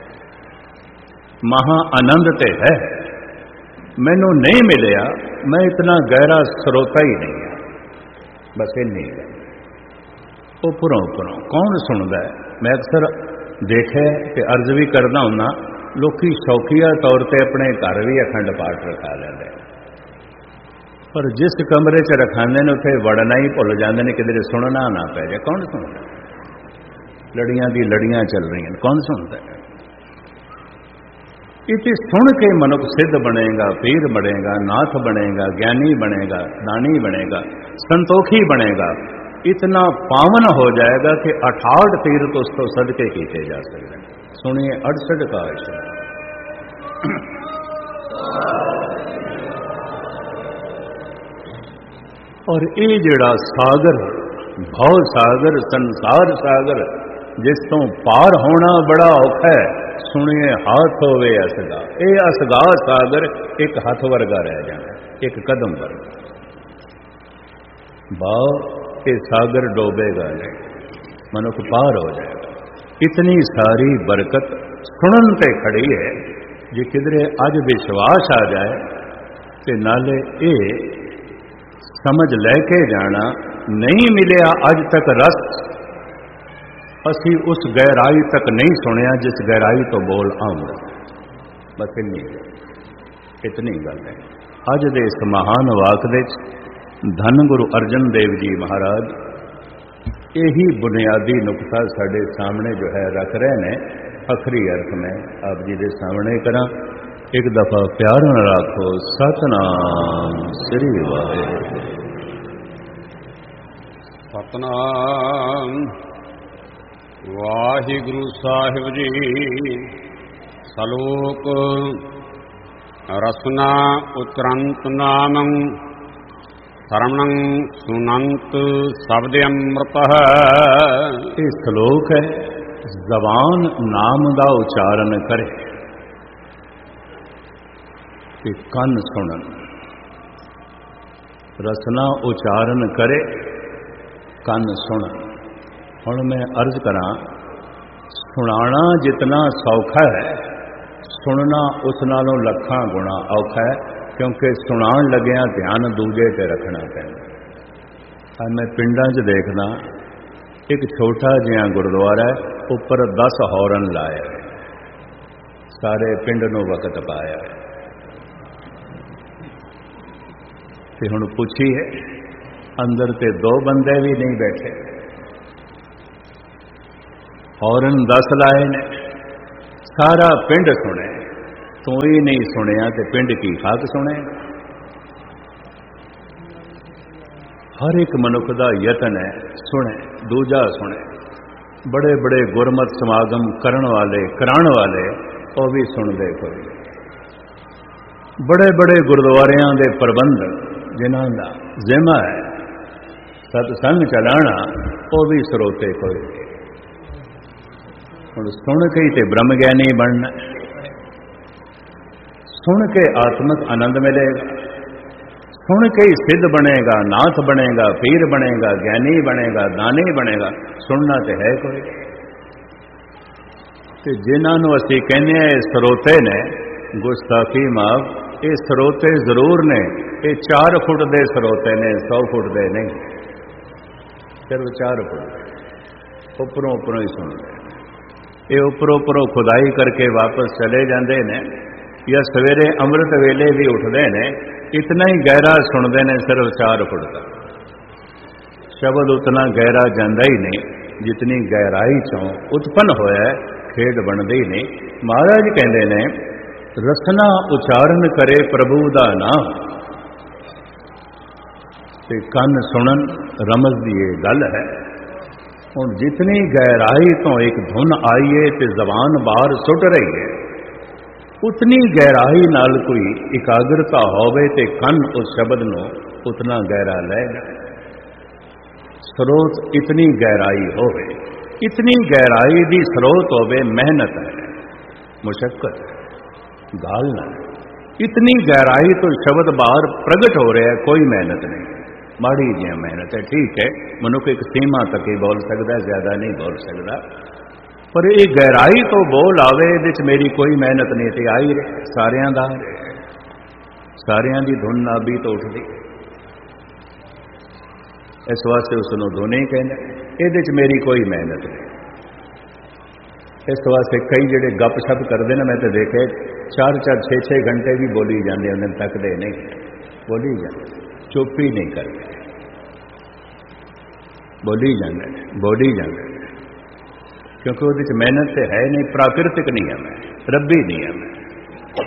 महा आनंद ते है, मैनू नहीं मिलिया, मैं इतना गहरा स्रोता ही नहीं है। बस इन्नी है। उपरों उपरों कौन सुनता है? मैं अक्सर देखे कि अर्ज भी करना हूं, लोग शौकीया तौर पर अपने घर भी अखंड पाठ रखा लेंगे, पर जिस कमरे च रखाते हैं उत्थे वड़ना ही भुल जाते हैं, किधरे सुनना ना पै जाए। कौन सुनता? लड़ियां दी लड़ियां चल रही हैं, कौन सुनता है? इसे सुन के मनुष्य सिद्ध बनेगा, पीर बनेगा, नाथ बनेगा, ज्ञानी बनेगा, दानी बनेगा, संतोखी बनेगा, इतना पावन हो जाएगा कि अठाठ तीर्थ उसको सदके किए जा सकते हैं। सुनिए अड़सठ का आश्रम। और ये जड़ा सागर, भव सागर, संसार सागर, जिस तो पार होना बड़ा औखा है, सुनिए हाथ होवे असगा। ये असगा सागर एक हाथ वर्गा रह जाए, एक कदम वर्गा। भाव के सागर डोबेगा नहीं, मनुष्य पार हो जाएगा। इतनी सारी बरकत सुनन पे खड़ी है, जे किधरे अज विश्वास आ जाए तो नाले ये समझ लेके जाना, नहीं मिलिया अज तक रस, असी उस गहराई तक नहीं सुनिया जिस गहराई तो बोल आऊंगा। बस इन्नी इतनी गल है। अज दे इस महान वाक दे धन गुरु अर्जन देव जी महाराज यही बुनियादी नुकता साढ़े सामने जो है रख रहे हैं। आखिरी अर्थ में आप जी के सामने करा, एक दफा प्यार न राखो। सतनाम श्री वाहिगुरू। सतनाम वाहिगुरु साहिब जी। सलोक रसना उतरंत नामं श्रवणं सुनंत शब्द अमृत। ये श्लोक है, जबान नाम का उच्चारण करे ते कन सुनन, रसना उच्चारण करे कन सुनन। हुण मैं अर्ज करा, सुनाना जितना सौखा है, सुनना उस नालों लखां गुणा औखा है, क्योंकि सुनान लग्या ध्यान दूजे ते रखना पैंदा। मैं पिंडां 'च देखदा, एक छोटा जिहा गुरुद्वारा है, उपर दस हॉर्न लाए, सारे पिंड नूं वकत पाया। ते हुण पुछीए, अंदर ते दो बंदे भी नहीं बैठे, हॉर्न दस लाए ने, सारा पिंड सुने, तू ही नहीं सुनिया तो पिंड की खाक सुने। हर एक मनुख का यतन है सुने, दूजा सुने। बड़े बड़े गुरमत समागम करण वाले कराण वाले वो भी सुनते कोई। बड़े बड़े गुरुद्वारियां दे प्रबंधक जिन्हां दा जिम्मा है सतसंग चलाना वो भी स्रोते कोई। हुण सुन के ही ते ब्रह्म ज्ञानी बनना, सुन के आत्मक आनंद मिलेगा, सुन के ही सिद्ध बनेगा, नाथ बनेगा, पीर बनेगा, ज्ञानी बनेगा, दानी बनेगा। सुनना तो है कोई। तो जिन्होंने असी कहने स्रोते ने गुस्ताखी माफ, ये स्रोते जरूर ने, ये चार फुट दे स्रोते ने, सौ फुट दे नहीं, सिर्फ चार फुट उपरों उपरों ही सुनते। ये उपरों उपरों खुदाई करके वापस चले जाते हैं, या सवेरे अमृत वेले भी उठते हैं, इतना ही गहरा सुनते हैं, सिर्फ चार फुट का शब्द उतना गहरा जाता ही नहीं जितनी गहराई चों उत्पन्न होया खेड बनती ही नहीं। महाराज कहते ने रसना उचारण करे प्रभु दा नाम, ते कन सुनन रमज दी ये गल है। हुण जितनी गहराई तो एक धुन आई है ते जबान बाहर सुट रही है, उतनी गहराई नाल कोई एकाग्रता होवे ते कन उस शब्द नूं उतना गहरा लेगा। स्रोत इतनी गहराई होवे, इतनी गहराई दी स्रोत होवे, मेहनत है, मुशक्कत है, गालना है। इतनी गहराई तो शब्द बाहर प्रगट हो रहा है, कोई मेहनत नहीं, माड़ी जी मेहनत है। ठीक है, मनुख एक सीमा तक ही बोल सकता है, ज्यादा नहीं बोल सकता, पर ये गहराई तो बोल आवे, इहदे च मेरी कोई मेहनत नहीं थी, आई रहे सारियां दा, सारियां दी धुन नाभी तो उठदी, इस वास्ते उसनों धुन ही कहने, इहदे च मेरी कोई मेहनत नहीं। इस वास्ते कई जिहड़े गप शप करते हैं, मैं तो देखे चार चार छे छे घंटे भी बोली जाते, उन्हें तकते नहीं, बोली जाते, चुप ही नहीं करते, बोली जाते बोली जाते, क्योंकि वो मेहनत तो है नहीं, प्राकृतिक नियम है, रब्बी नियम है।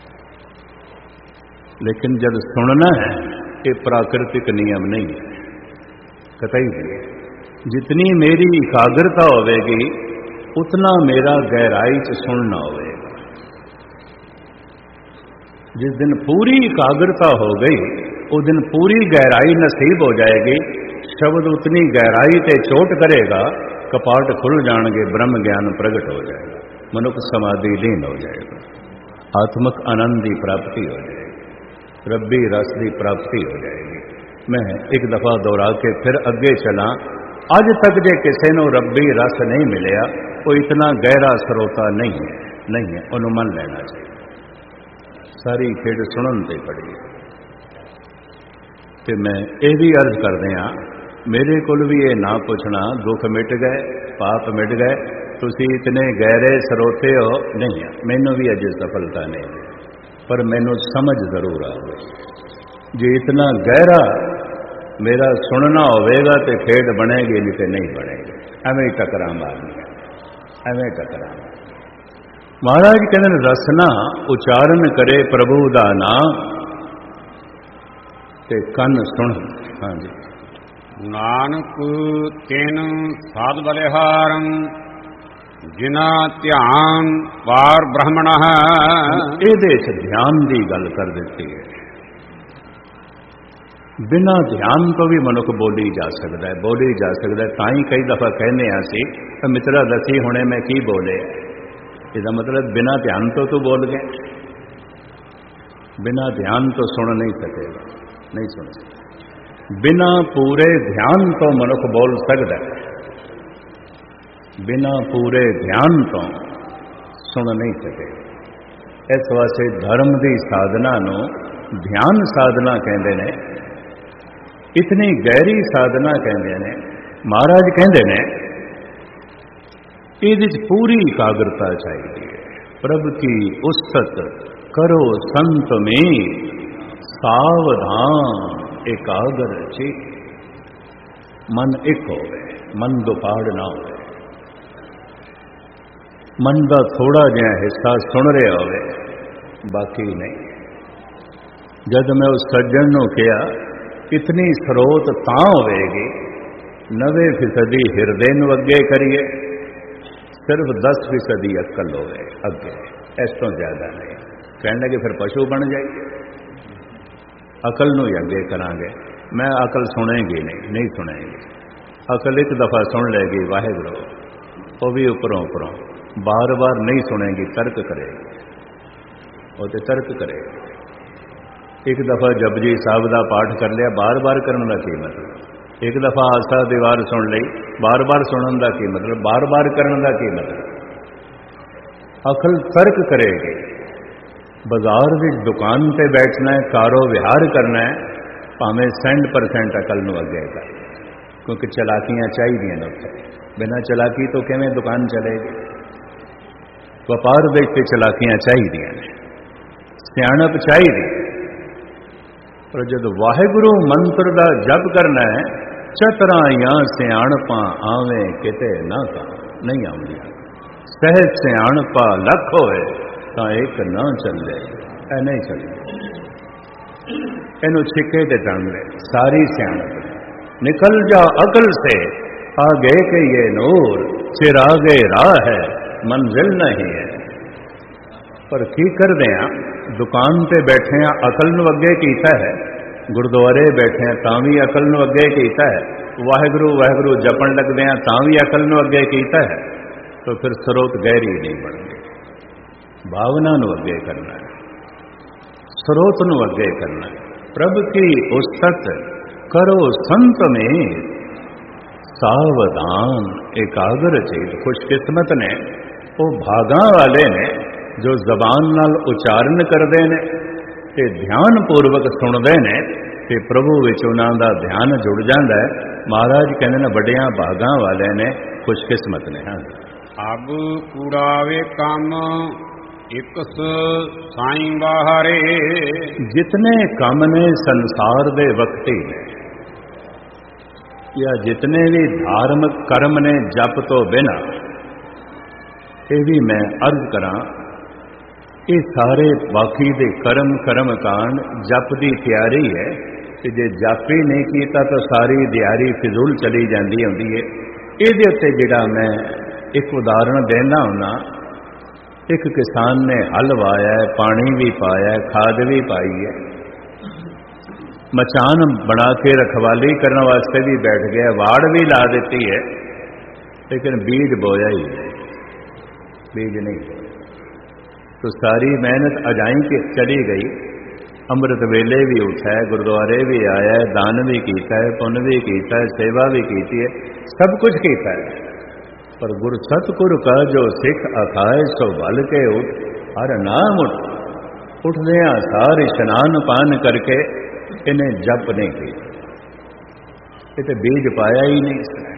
लेकिन जब सुनना है, ये प्राकृतिक नियम नहीं है, कतई नहीं। जितनी मेरी एकाग्रता होगी उतना मेरा गहराई च सुनना होगा। जिस दिन पूरी एकाग्रता हो गई, उस दिन पूरी गहराई नसीब हो जाएगी। शब्द उतनी गहराई ते चोट करेगा, कपाट खुल जाएंगे, ब्रह्म ज्ञान प्रगट हो जाएगा, मनुष्य समाधि लीन हो जाएगा, आत्मक आनंद की प्राप्ति हो जाएगी, रब्बी रस की प्राप्ति हो जाएगी। मैं एक दफा दोहरा के फिर अगे चला, अज तक जे किसी को रब्बी रस नहीं मिलिया, वो इतना गहरा स्रोता नहीं है, नहीं है, उन्होंने मन लेना चाहिए। सारी खेड सुनन ते पड़ी ते मैं ये भी अर्ज कर दिया, मेरे को भी ये ना पूछना दुख मिट गए, पाप मिट गए, तुसी इतने गहरे स्रोते हो, नहीं है, मैनू भी अज सफलता नहीं, पर मैनू समझ जरूर आ गई। जे इतना गहरा मेरा सुनना होगा तो खेड बनेगी, नहीं तो नहीं बनेगी, एवं ही टकरा मारनी, एवं टकरा। महाराज कहते रसना उचारण करे प्रभु दा नाम, ते कन सुन। हाँ जी, नानक तेन साध बलिहारं जिना ध्यान पार ब्रह्मण। ਇਹਦੇ ਚ ध्यान की गल कर दी है। बिना ध्यान तो भी मनुख बोली जा सकता है, बोली जा सकता है। ताई कई दफा कहने आसी मित्रा दसी हुणे मैं की बोले, इसका मतलब बिना ध्यान तो तू बोल गए, बिना ध्यान तो सुन नहीं सकेगा, नहीं सुन सकता। बिना पूरे ध्यान तो मनुख बोल सकता है, बिना पूरे ध्यान तो सुन नहीं सकेगा। इस वास्ते धर्म की साधना नूं ध्यान साधना कहते हैं, इतनी गहरी साधना कहते हैं। महाराज कहते हैं ये पूरी एकाग्रता चाहिए। प्रभु की उस्तत करो संत में सावधान एकाग्र चित, मन एक हो, मन दुपाड़ ना हो। मन का थोड़ा जिहा हिस्सा सुन रहा होवे, बाकी नहीं। जब मैं उस सज्जन नूं कहा इतनी स्रोत तां होवेगी नवे फीसदी हिरदे नूं अगे करिए, सिर्फ दस फीसदी अक्ल होवे अगे, इस तो ज्यादा नहीं। कहने लगे फिर पशु बन जाइए, अकल नूं ही अगे करांगे। मैं अकल सुनेगी नहीं, नहीं सुनेगी। अकल एक दफा सुन लेगी वाहिगुरू, वो भी उपरों उपरों, बार बार नहीं सुनेगी, तर्क करेगी, वो तो तर्क करेगी। एक दफा जपजी साहब का पाठ कर लिया, बार बार करने का की मतलब। एक दफा आसा दीवार सुन ली, बार बार सुनने का की मतलब, बार बार करने का की मतलब। अकल तर्क करेगी। बाजार की दुकान पर बैठना है, कारो विहार करना है, भावें सेंट परसेंट अकल नूं अगे कर, क्योंकि चलाकियां चाहिए उत्थे। बिना चलाकी तो किवें दुकान चलेगी। व्यापार देखते चलाकियां चाहिए ने, सियाणप चाहिए। पर जब वाहिगुरू मंत्र का जप करना है, चतराइयां सियाणपां आवे किते ना का नहीं आउंदियां। सहज सियाणपा लख होए तो एक ना चले, ऐ नहीं चले। इनू छिके ते टंग ले, सारी सियाणप। निकल जा अकल से आगे के ये नूर, चिरागे राह है मंजिल नहीं है। पर की कर दे, दुकान पे बैठे हैं अकल नूं अगे कीता है, गुरुद्वारे बैठे हैं तां भी अकल नूं अगे कीता है, वाहिगुरू वाहिगुरू जपन लगदे हैं तां भी अकल नूं अगे कीता है। तो फिर स्रोत गहरी नहीं बनती। भावना नूं अगे करना है, स्रोत नूं अगे करना है। प्रभु की उस्तत करो संत में सावधान एकाग्र चेत। खुशकिस्मत ने वो भागा वाले ने जो जबान नाल उचारण करते हैं, ते ध्यान पूर्वक सुनते हैं, ते प्रभु विच उन्हां दा ध्यान जुड़ जाता है। महाराज कहते हैं बड़ियां भागा वाले ने, खुशकिस्मत ने। हाँ, अब कूड़ावे काम इकस साई बाहरे। जितने काम ने संसार दे वक्ती ने, या जितने भी धार्मिक कर्म ने जप तो बिना, ये भी मैं अर्ज करा, ये सारे बाकी दे कर्म कर्म कांड जप की तैयारी है। कि जे जप ही नहीं किया तो सारी दिहाड़ी फिजूल चली जाती होंदी है। इहदे उत्ते जिहड़ा मैं एक उदाहरण देना हुन्ना, एक किसान ने हल वाया, पानी भी पाया, खाद भी पाई है, मचान बना के रखवाली करने वास्ते भी बैठ गया, वाड़ भी ला देती है, लेकिन बीज बोया ही नहीं, बीज नहीं। तो सारी मेहनत अजाई के चली गई। अमृत वेले भी उठा है, गुरुद्वारे भी आया है, दान भी किया है, पुण्य भी किया है, सेवा भी की है, सब कुछ किया है। पर गुरु सतगुरु का जो सिख अखाए सो बल के उठ, हर नाम उठ। उठदे सार स्नान पान करके इन्हें जप नहीं किया, ये तो बीज पाया ही नहीं।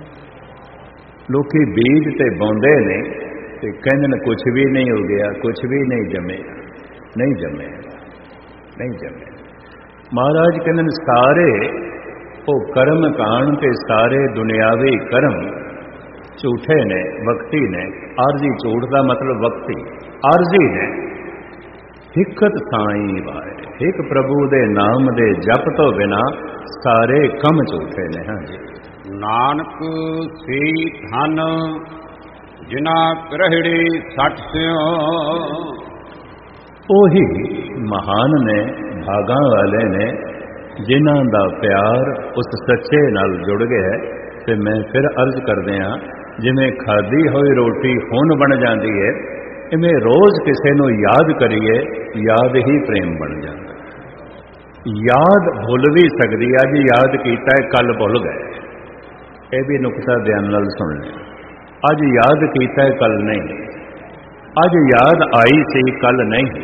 लोग बीज ते बोंदे ने ते कहने कुछ भी नहीं हो गया, कुछ भी नहीं जमे, नहीं जमे, नहीं जमे। महाराज कहने सारे वो कर्म कांड ते सारे दुनियावी कर्म झूठे ने, वक्ती ने। आरजी झूठ का मतलब वक्ती, आरजी ने। हिकत साई वाए, एक प्रभु दे नाम दे जप तो बिना सारे कम झूठे ने। हाँ जी, नानक सी धन जिना करहड़ी सठ स्यो। ओही महान ने, भागा वाले ने, जिन्हां दा प्यार उस सच्चे नाल जुड़ गया है। ते मैं फिर अर्ज कर दिया, जिमें खाधी हुई रोटी खून बन जाती है, इवें रोज किसी नूं याद करिए, याद ही प्रेम बन जाता। याद भुल भी सकती, अज याद किया है कल भुल गए, यह भी नुकता ध्यान नाल सुन लें। अज याद किया है कल नहीं, अज याद आई सी कल नहीं।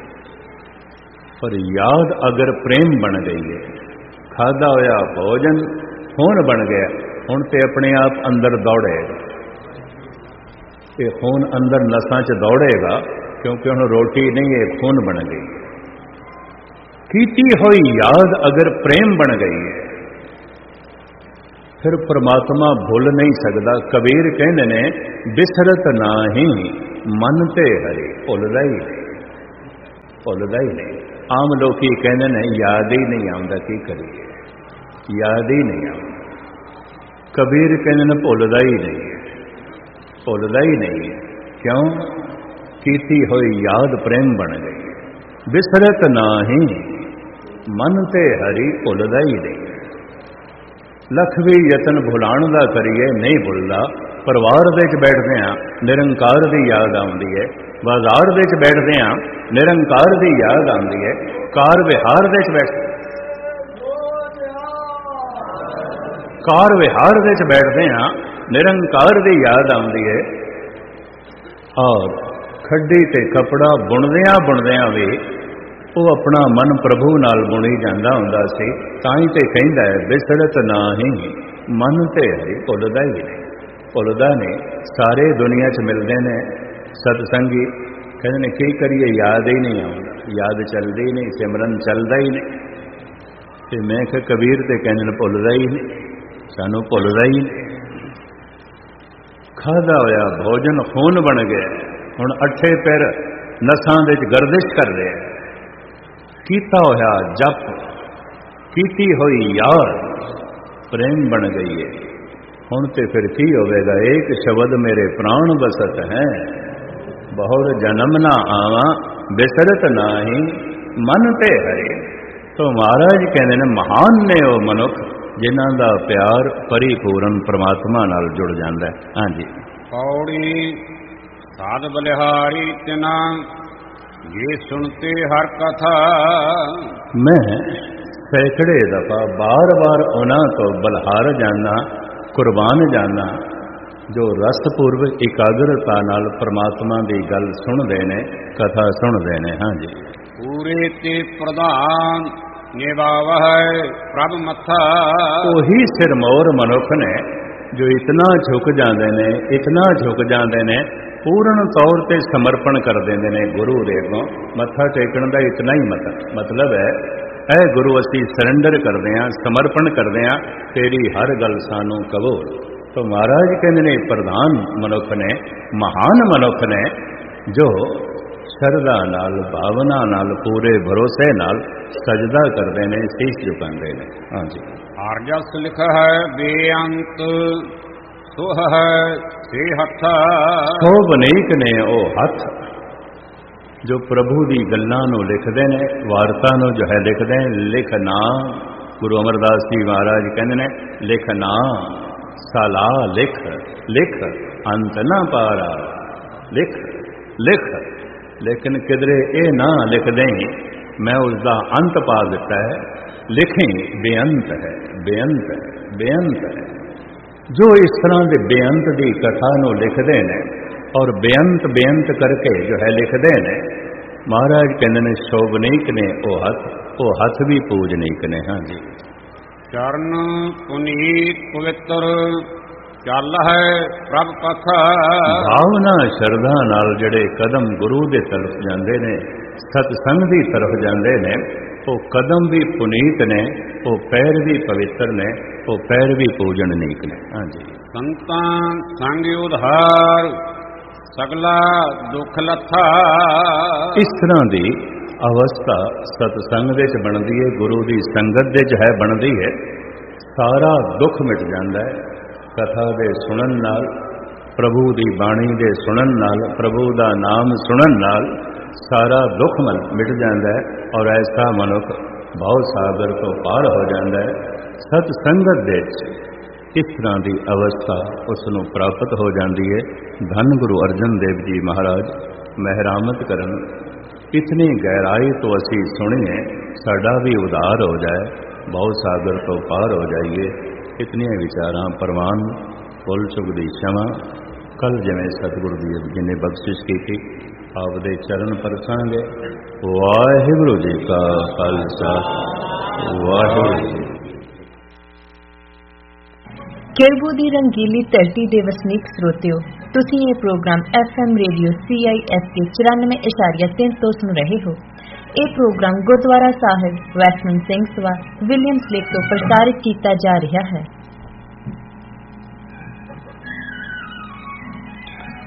पर याद अगर प्रेम बन गई है, खाधा होया भोजन खून बन गया, हुण ते अपने आप अंदर दौड़ेगा, ये खून अंदर नसां च दौड़ेगा, क्योंकि हुण रोटी नहीं है, खून बन गई। कीती हुई याद अगर प्रेम बन गई है, ਫਿਰ ਪ੍ਰਮਾਤਮਾ ਭੁੱਲ ਨਹੀਂ ਸਕਦਾ। ਕਬੀਰ ਕਹਿੰਦੇ ਨੇ ਬਿਸਰਤ ਨਾਹੀ ਮਨ ਤੇ ਹਰੀ, ਭੁੱਲਦਾ ਹੀ ਭੁੱਲਦਾ ਹੀ ਨਹੀਂ। ਆਮ ਲੋਕੀ ਕਹਿੰਦੇ ਨੇ ਯਾਦ ਹੀ ਨਹੀਂ ਆਉਂਦਾ, ਕੀ ਕਰੀਏ, ਯਾਦ ਹੀ ਨਹੀਂ ਆਉਂਦਾ। ਕਬੀਰ ਕਹਿੰਦੇ ਨੇ ਭੁੱਲਦਾ ਹੀ ਨਹੀਂ, ਭੁੱਲਦਾ ਹੀ ਨਹੀਂ। ਕਿਉਂ? ਕੀਤੀ ਹੋਈ ਯਾਦ ਪ੍ਰੇਮ ਬਣ ਗਈ। ਬਿਸਰਤ ਨਾਹੀ ਮਨ ਤੇ ਹਰੀ, ਭੁੱਲਦਾ ਹੀ ਨਹੀਂ। ਲੱਖ ਵੀ ਯਤਨ ਭੁਲਾਉਣ ਦਾ ਕਰੀਏ, ਨਹੀਂ ਭੁੱਲਦਾ। ਪਰਿਵਾਰ ਦੇ ਵਿੱਚ ਬੈਠਦੇ ਹਾਂ, ਨਿਰੰਕਾਰ ਦੀ ਯਾਦ ਆਉਂਦੀ ਹੈ। ਬਾਜ਼ਾਰ ਦੇ ਵਿੱਚ ਬੈਠਦੇ ਹਾਂ, ਨਿਰੰਕਾਰ ਦੀ ਯਾਦ ਆਉਂਦੀ ਹੈ। ਕਾਰ ਵਿਹਾਰ ਦੇ ਵਿੱਚ ਬੈਠ ਕਾਰ ਵਿਹਾਰ ਦੇ ਵਿੱਚ ਬੈਠਦੇ ਹਾਂ, ਨਿਰੰਕਾਰ ਦੀ ਯਾਦ ਆਉਂਦੀ ਹੈ। ਔਰ ਖੱਡੀ ਤੇ ਕਪੜਾ ਬੁਣਦਿਆਂ ਬੁਣਦਿਆਂ ਵੀ ਉਹ ਆਪਣਾ ਮਨ ਪ੍ਰਭੂ ਨਾਲ ਬੁਣੀ ਜਾਂਦਾ ਹੁੰਦਾ ਸੀ। ਤਾਂ ਹੀ ਤੇ ਕਹਿੰਦਾ ਹੈ ਬਿਸਰਤ ਨਾਹੀ ਮਨ ਤੇ ਹਰੀ, ਭੁੱਲਦਾ ਹੀ ਨਹੀਂ, ਭੁੱਲਦਾ ਨਹੀਂ। ਸਾਰੇ ਦੁਨੀਆ 'ਚ ਮਿਲਦੇ ਨੇ ਸਤਸੰਗੀ, ਕਹਿੰਦੇ ਨੇ ਕੀ ਕਰੀਏ, ਯਾਦ ਹੀ ਨਹੀਂ ਆਉਂਦਾ, ਯਾਦ ਚੱਲਦੀ ਨਹੀਂ, ਸਿਮਰਨ ਚੱਲਦਾ ਹੀ ਨਹੀਂ। ਤੇ ਮੈਂ ਕਿਹਾ ਕਬੀਰ ਤੇ ਕਹਿੰਦੇ ਨੇ ਭੁੱਲਦਾ ਹੀ ਨਹੀਂ, ਸਾਨੂੰ ਭੁੱਲਦਾ ਹੀ ਨਹੀਂ। ਖਾਧਾ ਹੋਇਆ ਭੋਜਨ ਖੂਨ ਬਣ ਗਿਆ, ਹੁਣ ਅੱਠੇ ਪੈਰ ਨਸਾਂ ਦੇ ਵਿੱਚ ਗਰਦਿਸ਼ ਕਰ ਰਿਹਾ। ਕੀਤਾ ਹੋਇਆ ਜਪ, ਕੀਤੀ ਹੋਈ ਯਾਦ ਪ੍ਰੇਮ ਬਣ ਗਈ ਹੈ। ਹੁਣ ਤੇ ਫਿਰ ਕੀ ਹੋਵੇਗਾ? ਇੱਕ ਸ਼ਬਦ ਮੇਰੇ ਪ੍ਰਾਣ ਬਸਤ ਹੈ, ਬਹੁਰ ਜਨਮ ਨਾ ਆਵਾਂ ਬਿਸਰਤ ਨਾਹੀ ਮਨ ਤੇ ਹਰੇ। ਤੋ ਮਹਾਰਾਜ ਕਹਿੰਦੇ ਨੇ ਮਹਾਨ ਨੇ ਉਹ ਮਨੁੱਖ ਜਿਨ੍ਹਾਂ ਦਾ ਪਿਆਰ ਪਰਿਪੂਰਨ ਪ੍ਰਮਾਤਮਾ ਨਾਲ ਜੁੜ ਜਾਂਦਾ ਹੈ। ਹਾਂਜੀ, ਪੌੜੀ ਸਾਧ ਬਲਿਹਾਰੀ ਤਿਨਾ ये सुनते हर कथा। मैं सैकड़े दफा बार बार उन्हां तो बलहार जाना, कुर्बान जाना जो रसपूर्वक एकाग्रता नाल परमात्मा की गल सुनते ने, कथा सुनते ने। हाँ जी, पूरे ते प्रधान निभावह प्रभ मथा। वही सिरमौर मनुख ने जो इतना झुक जाते ने, इतना झुक जाते ने, पूर्ण तौर पर समर्पण कर देंगे ने गुरु दे अगों। मत्था टेकण का इतना ही मत मतलब है, ऐ गुरु असी सरेंडर करते हैं, समर्पण करते हैं, तेरी हर गल सानू कबूल। तो महाराज कहते ने प्रधान मनुख ने, महान मनुख ने जो शरदा नाल, भावना नाल, पूरे भरोसे नाल सजदा करते हैं, शीश झुकाते हैं। हाँ जी, आर्जस लिख है बेअंत सोह है से हथ। सो बनीक ने ओ हथ जो प्रभु की गल्लां नूं लिखते हैं, वारता नूं जो है लिखते हैं। लिखना गुरु अमरदास जी महाराज कहते हैं लिखना साला लिख, लिख अंत ना पारा, लिख लिख। लेकिन किधरे ये ना लिख दें मैं उसका अंत पा दिता है। लिखें बेअंत है, बेअंत है, बेअंत है। जो इस तरह के बेअंत की कथा नूं लिखते हैं और बेअंत बेअंत करके जो है लिखते हैं, महाराज कहते हैं शोभनीक ने वो हथ, वो हथ भी पूजनीक ने। हाँ जी, चरण पुनीत पवित्र चल है प्रभ कथा। भावना शरधा नाल जड़े कदम गुरु के तरफ जाते हैं, सतसंग की तरफ जाते हैं, वो कदम भी पुनीत ने, वो पैर भी पवित्र ने, वो पैर भी पूजनीक ने। हाँ जी, संतान संग उधार सगला दुख लथा। इस तरह की अवस्था सतसंग दे च बनती है, गुरु की संगत दे च है बनती है। सारा दुख मिट जाता है कथा दे सुनन नाल, प्रभु की बाणी दे सुनन नाल, प्रभु का नाम सुनन नाल सारा दुख मिट जाता है। और ऐसा मनुख भाव सागर तो पार हो जाता है। सतसंगत दे इस तरह की अवस्था उसनों प्राप्त हो जाती है। धन गुरु अर्जन देव जी महाराज महरामत करन, इतनी गहराई तो असी सुनिए साडा भी उधार हो जाए, भाव सागर तो पार हो जाइए। इतनी विचारां परवान फुल चुक दी क्षमा। कल जिवें सतगुरु जी जिन्हें बख्शिश की थी आपदे चरण परसांगे। वाहिगुरु जी का खालसा, वाहिगुरु जी। केरबू दी रंगीली धरती दे वसनीक श्रोतिओ, तुसीं ये programme F M radio C I S के चौरानवे इशारिया तीन तो सुन रहे हो। ये प्रोग्राम गुरुद्वारा साहिब वैष्णव सिंह सभा विलियम्स लेक तो प्रसारित किया जा रहा है।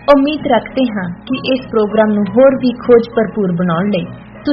ਉਮੀਦ ਰੱਖਦੇ ਹਾਂ ਕਿ ਇਸ ਪ੍ਰੋਗਰਾਮ ਨੂੰ ਹੋਰ ਵੀ ਖੋਜ ਭਰਪੂਰ ਬਣਾਉਣ ਲਈ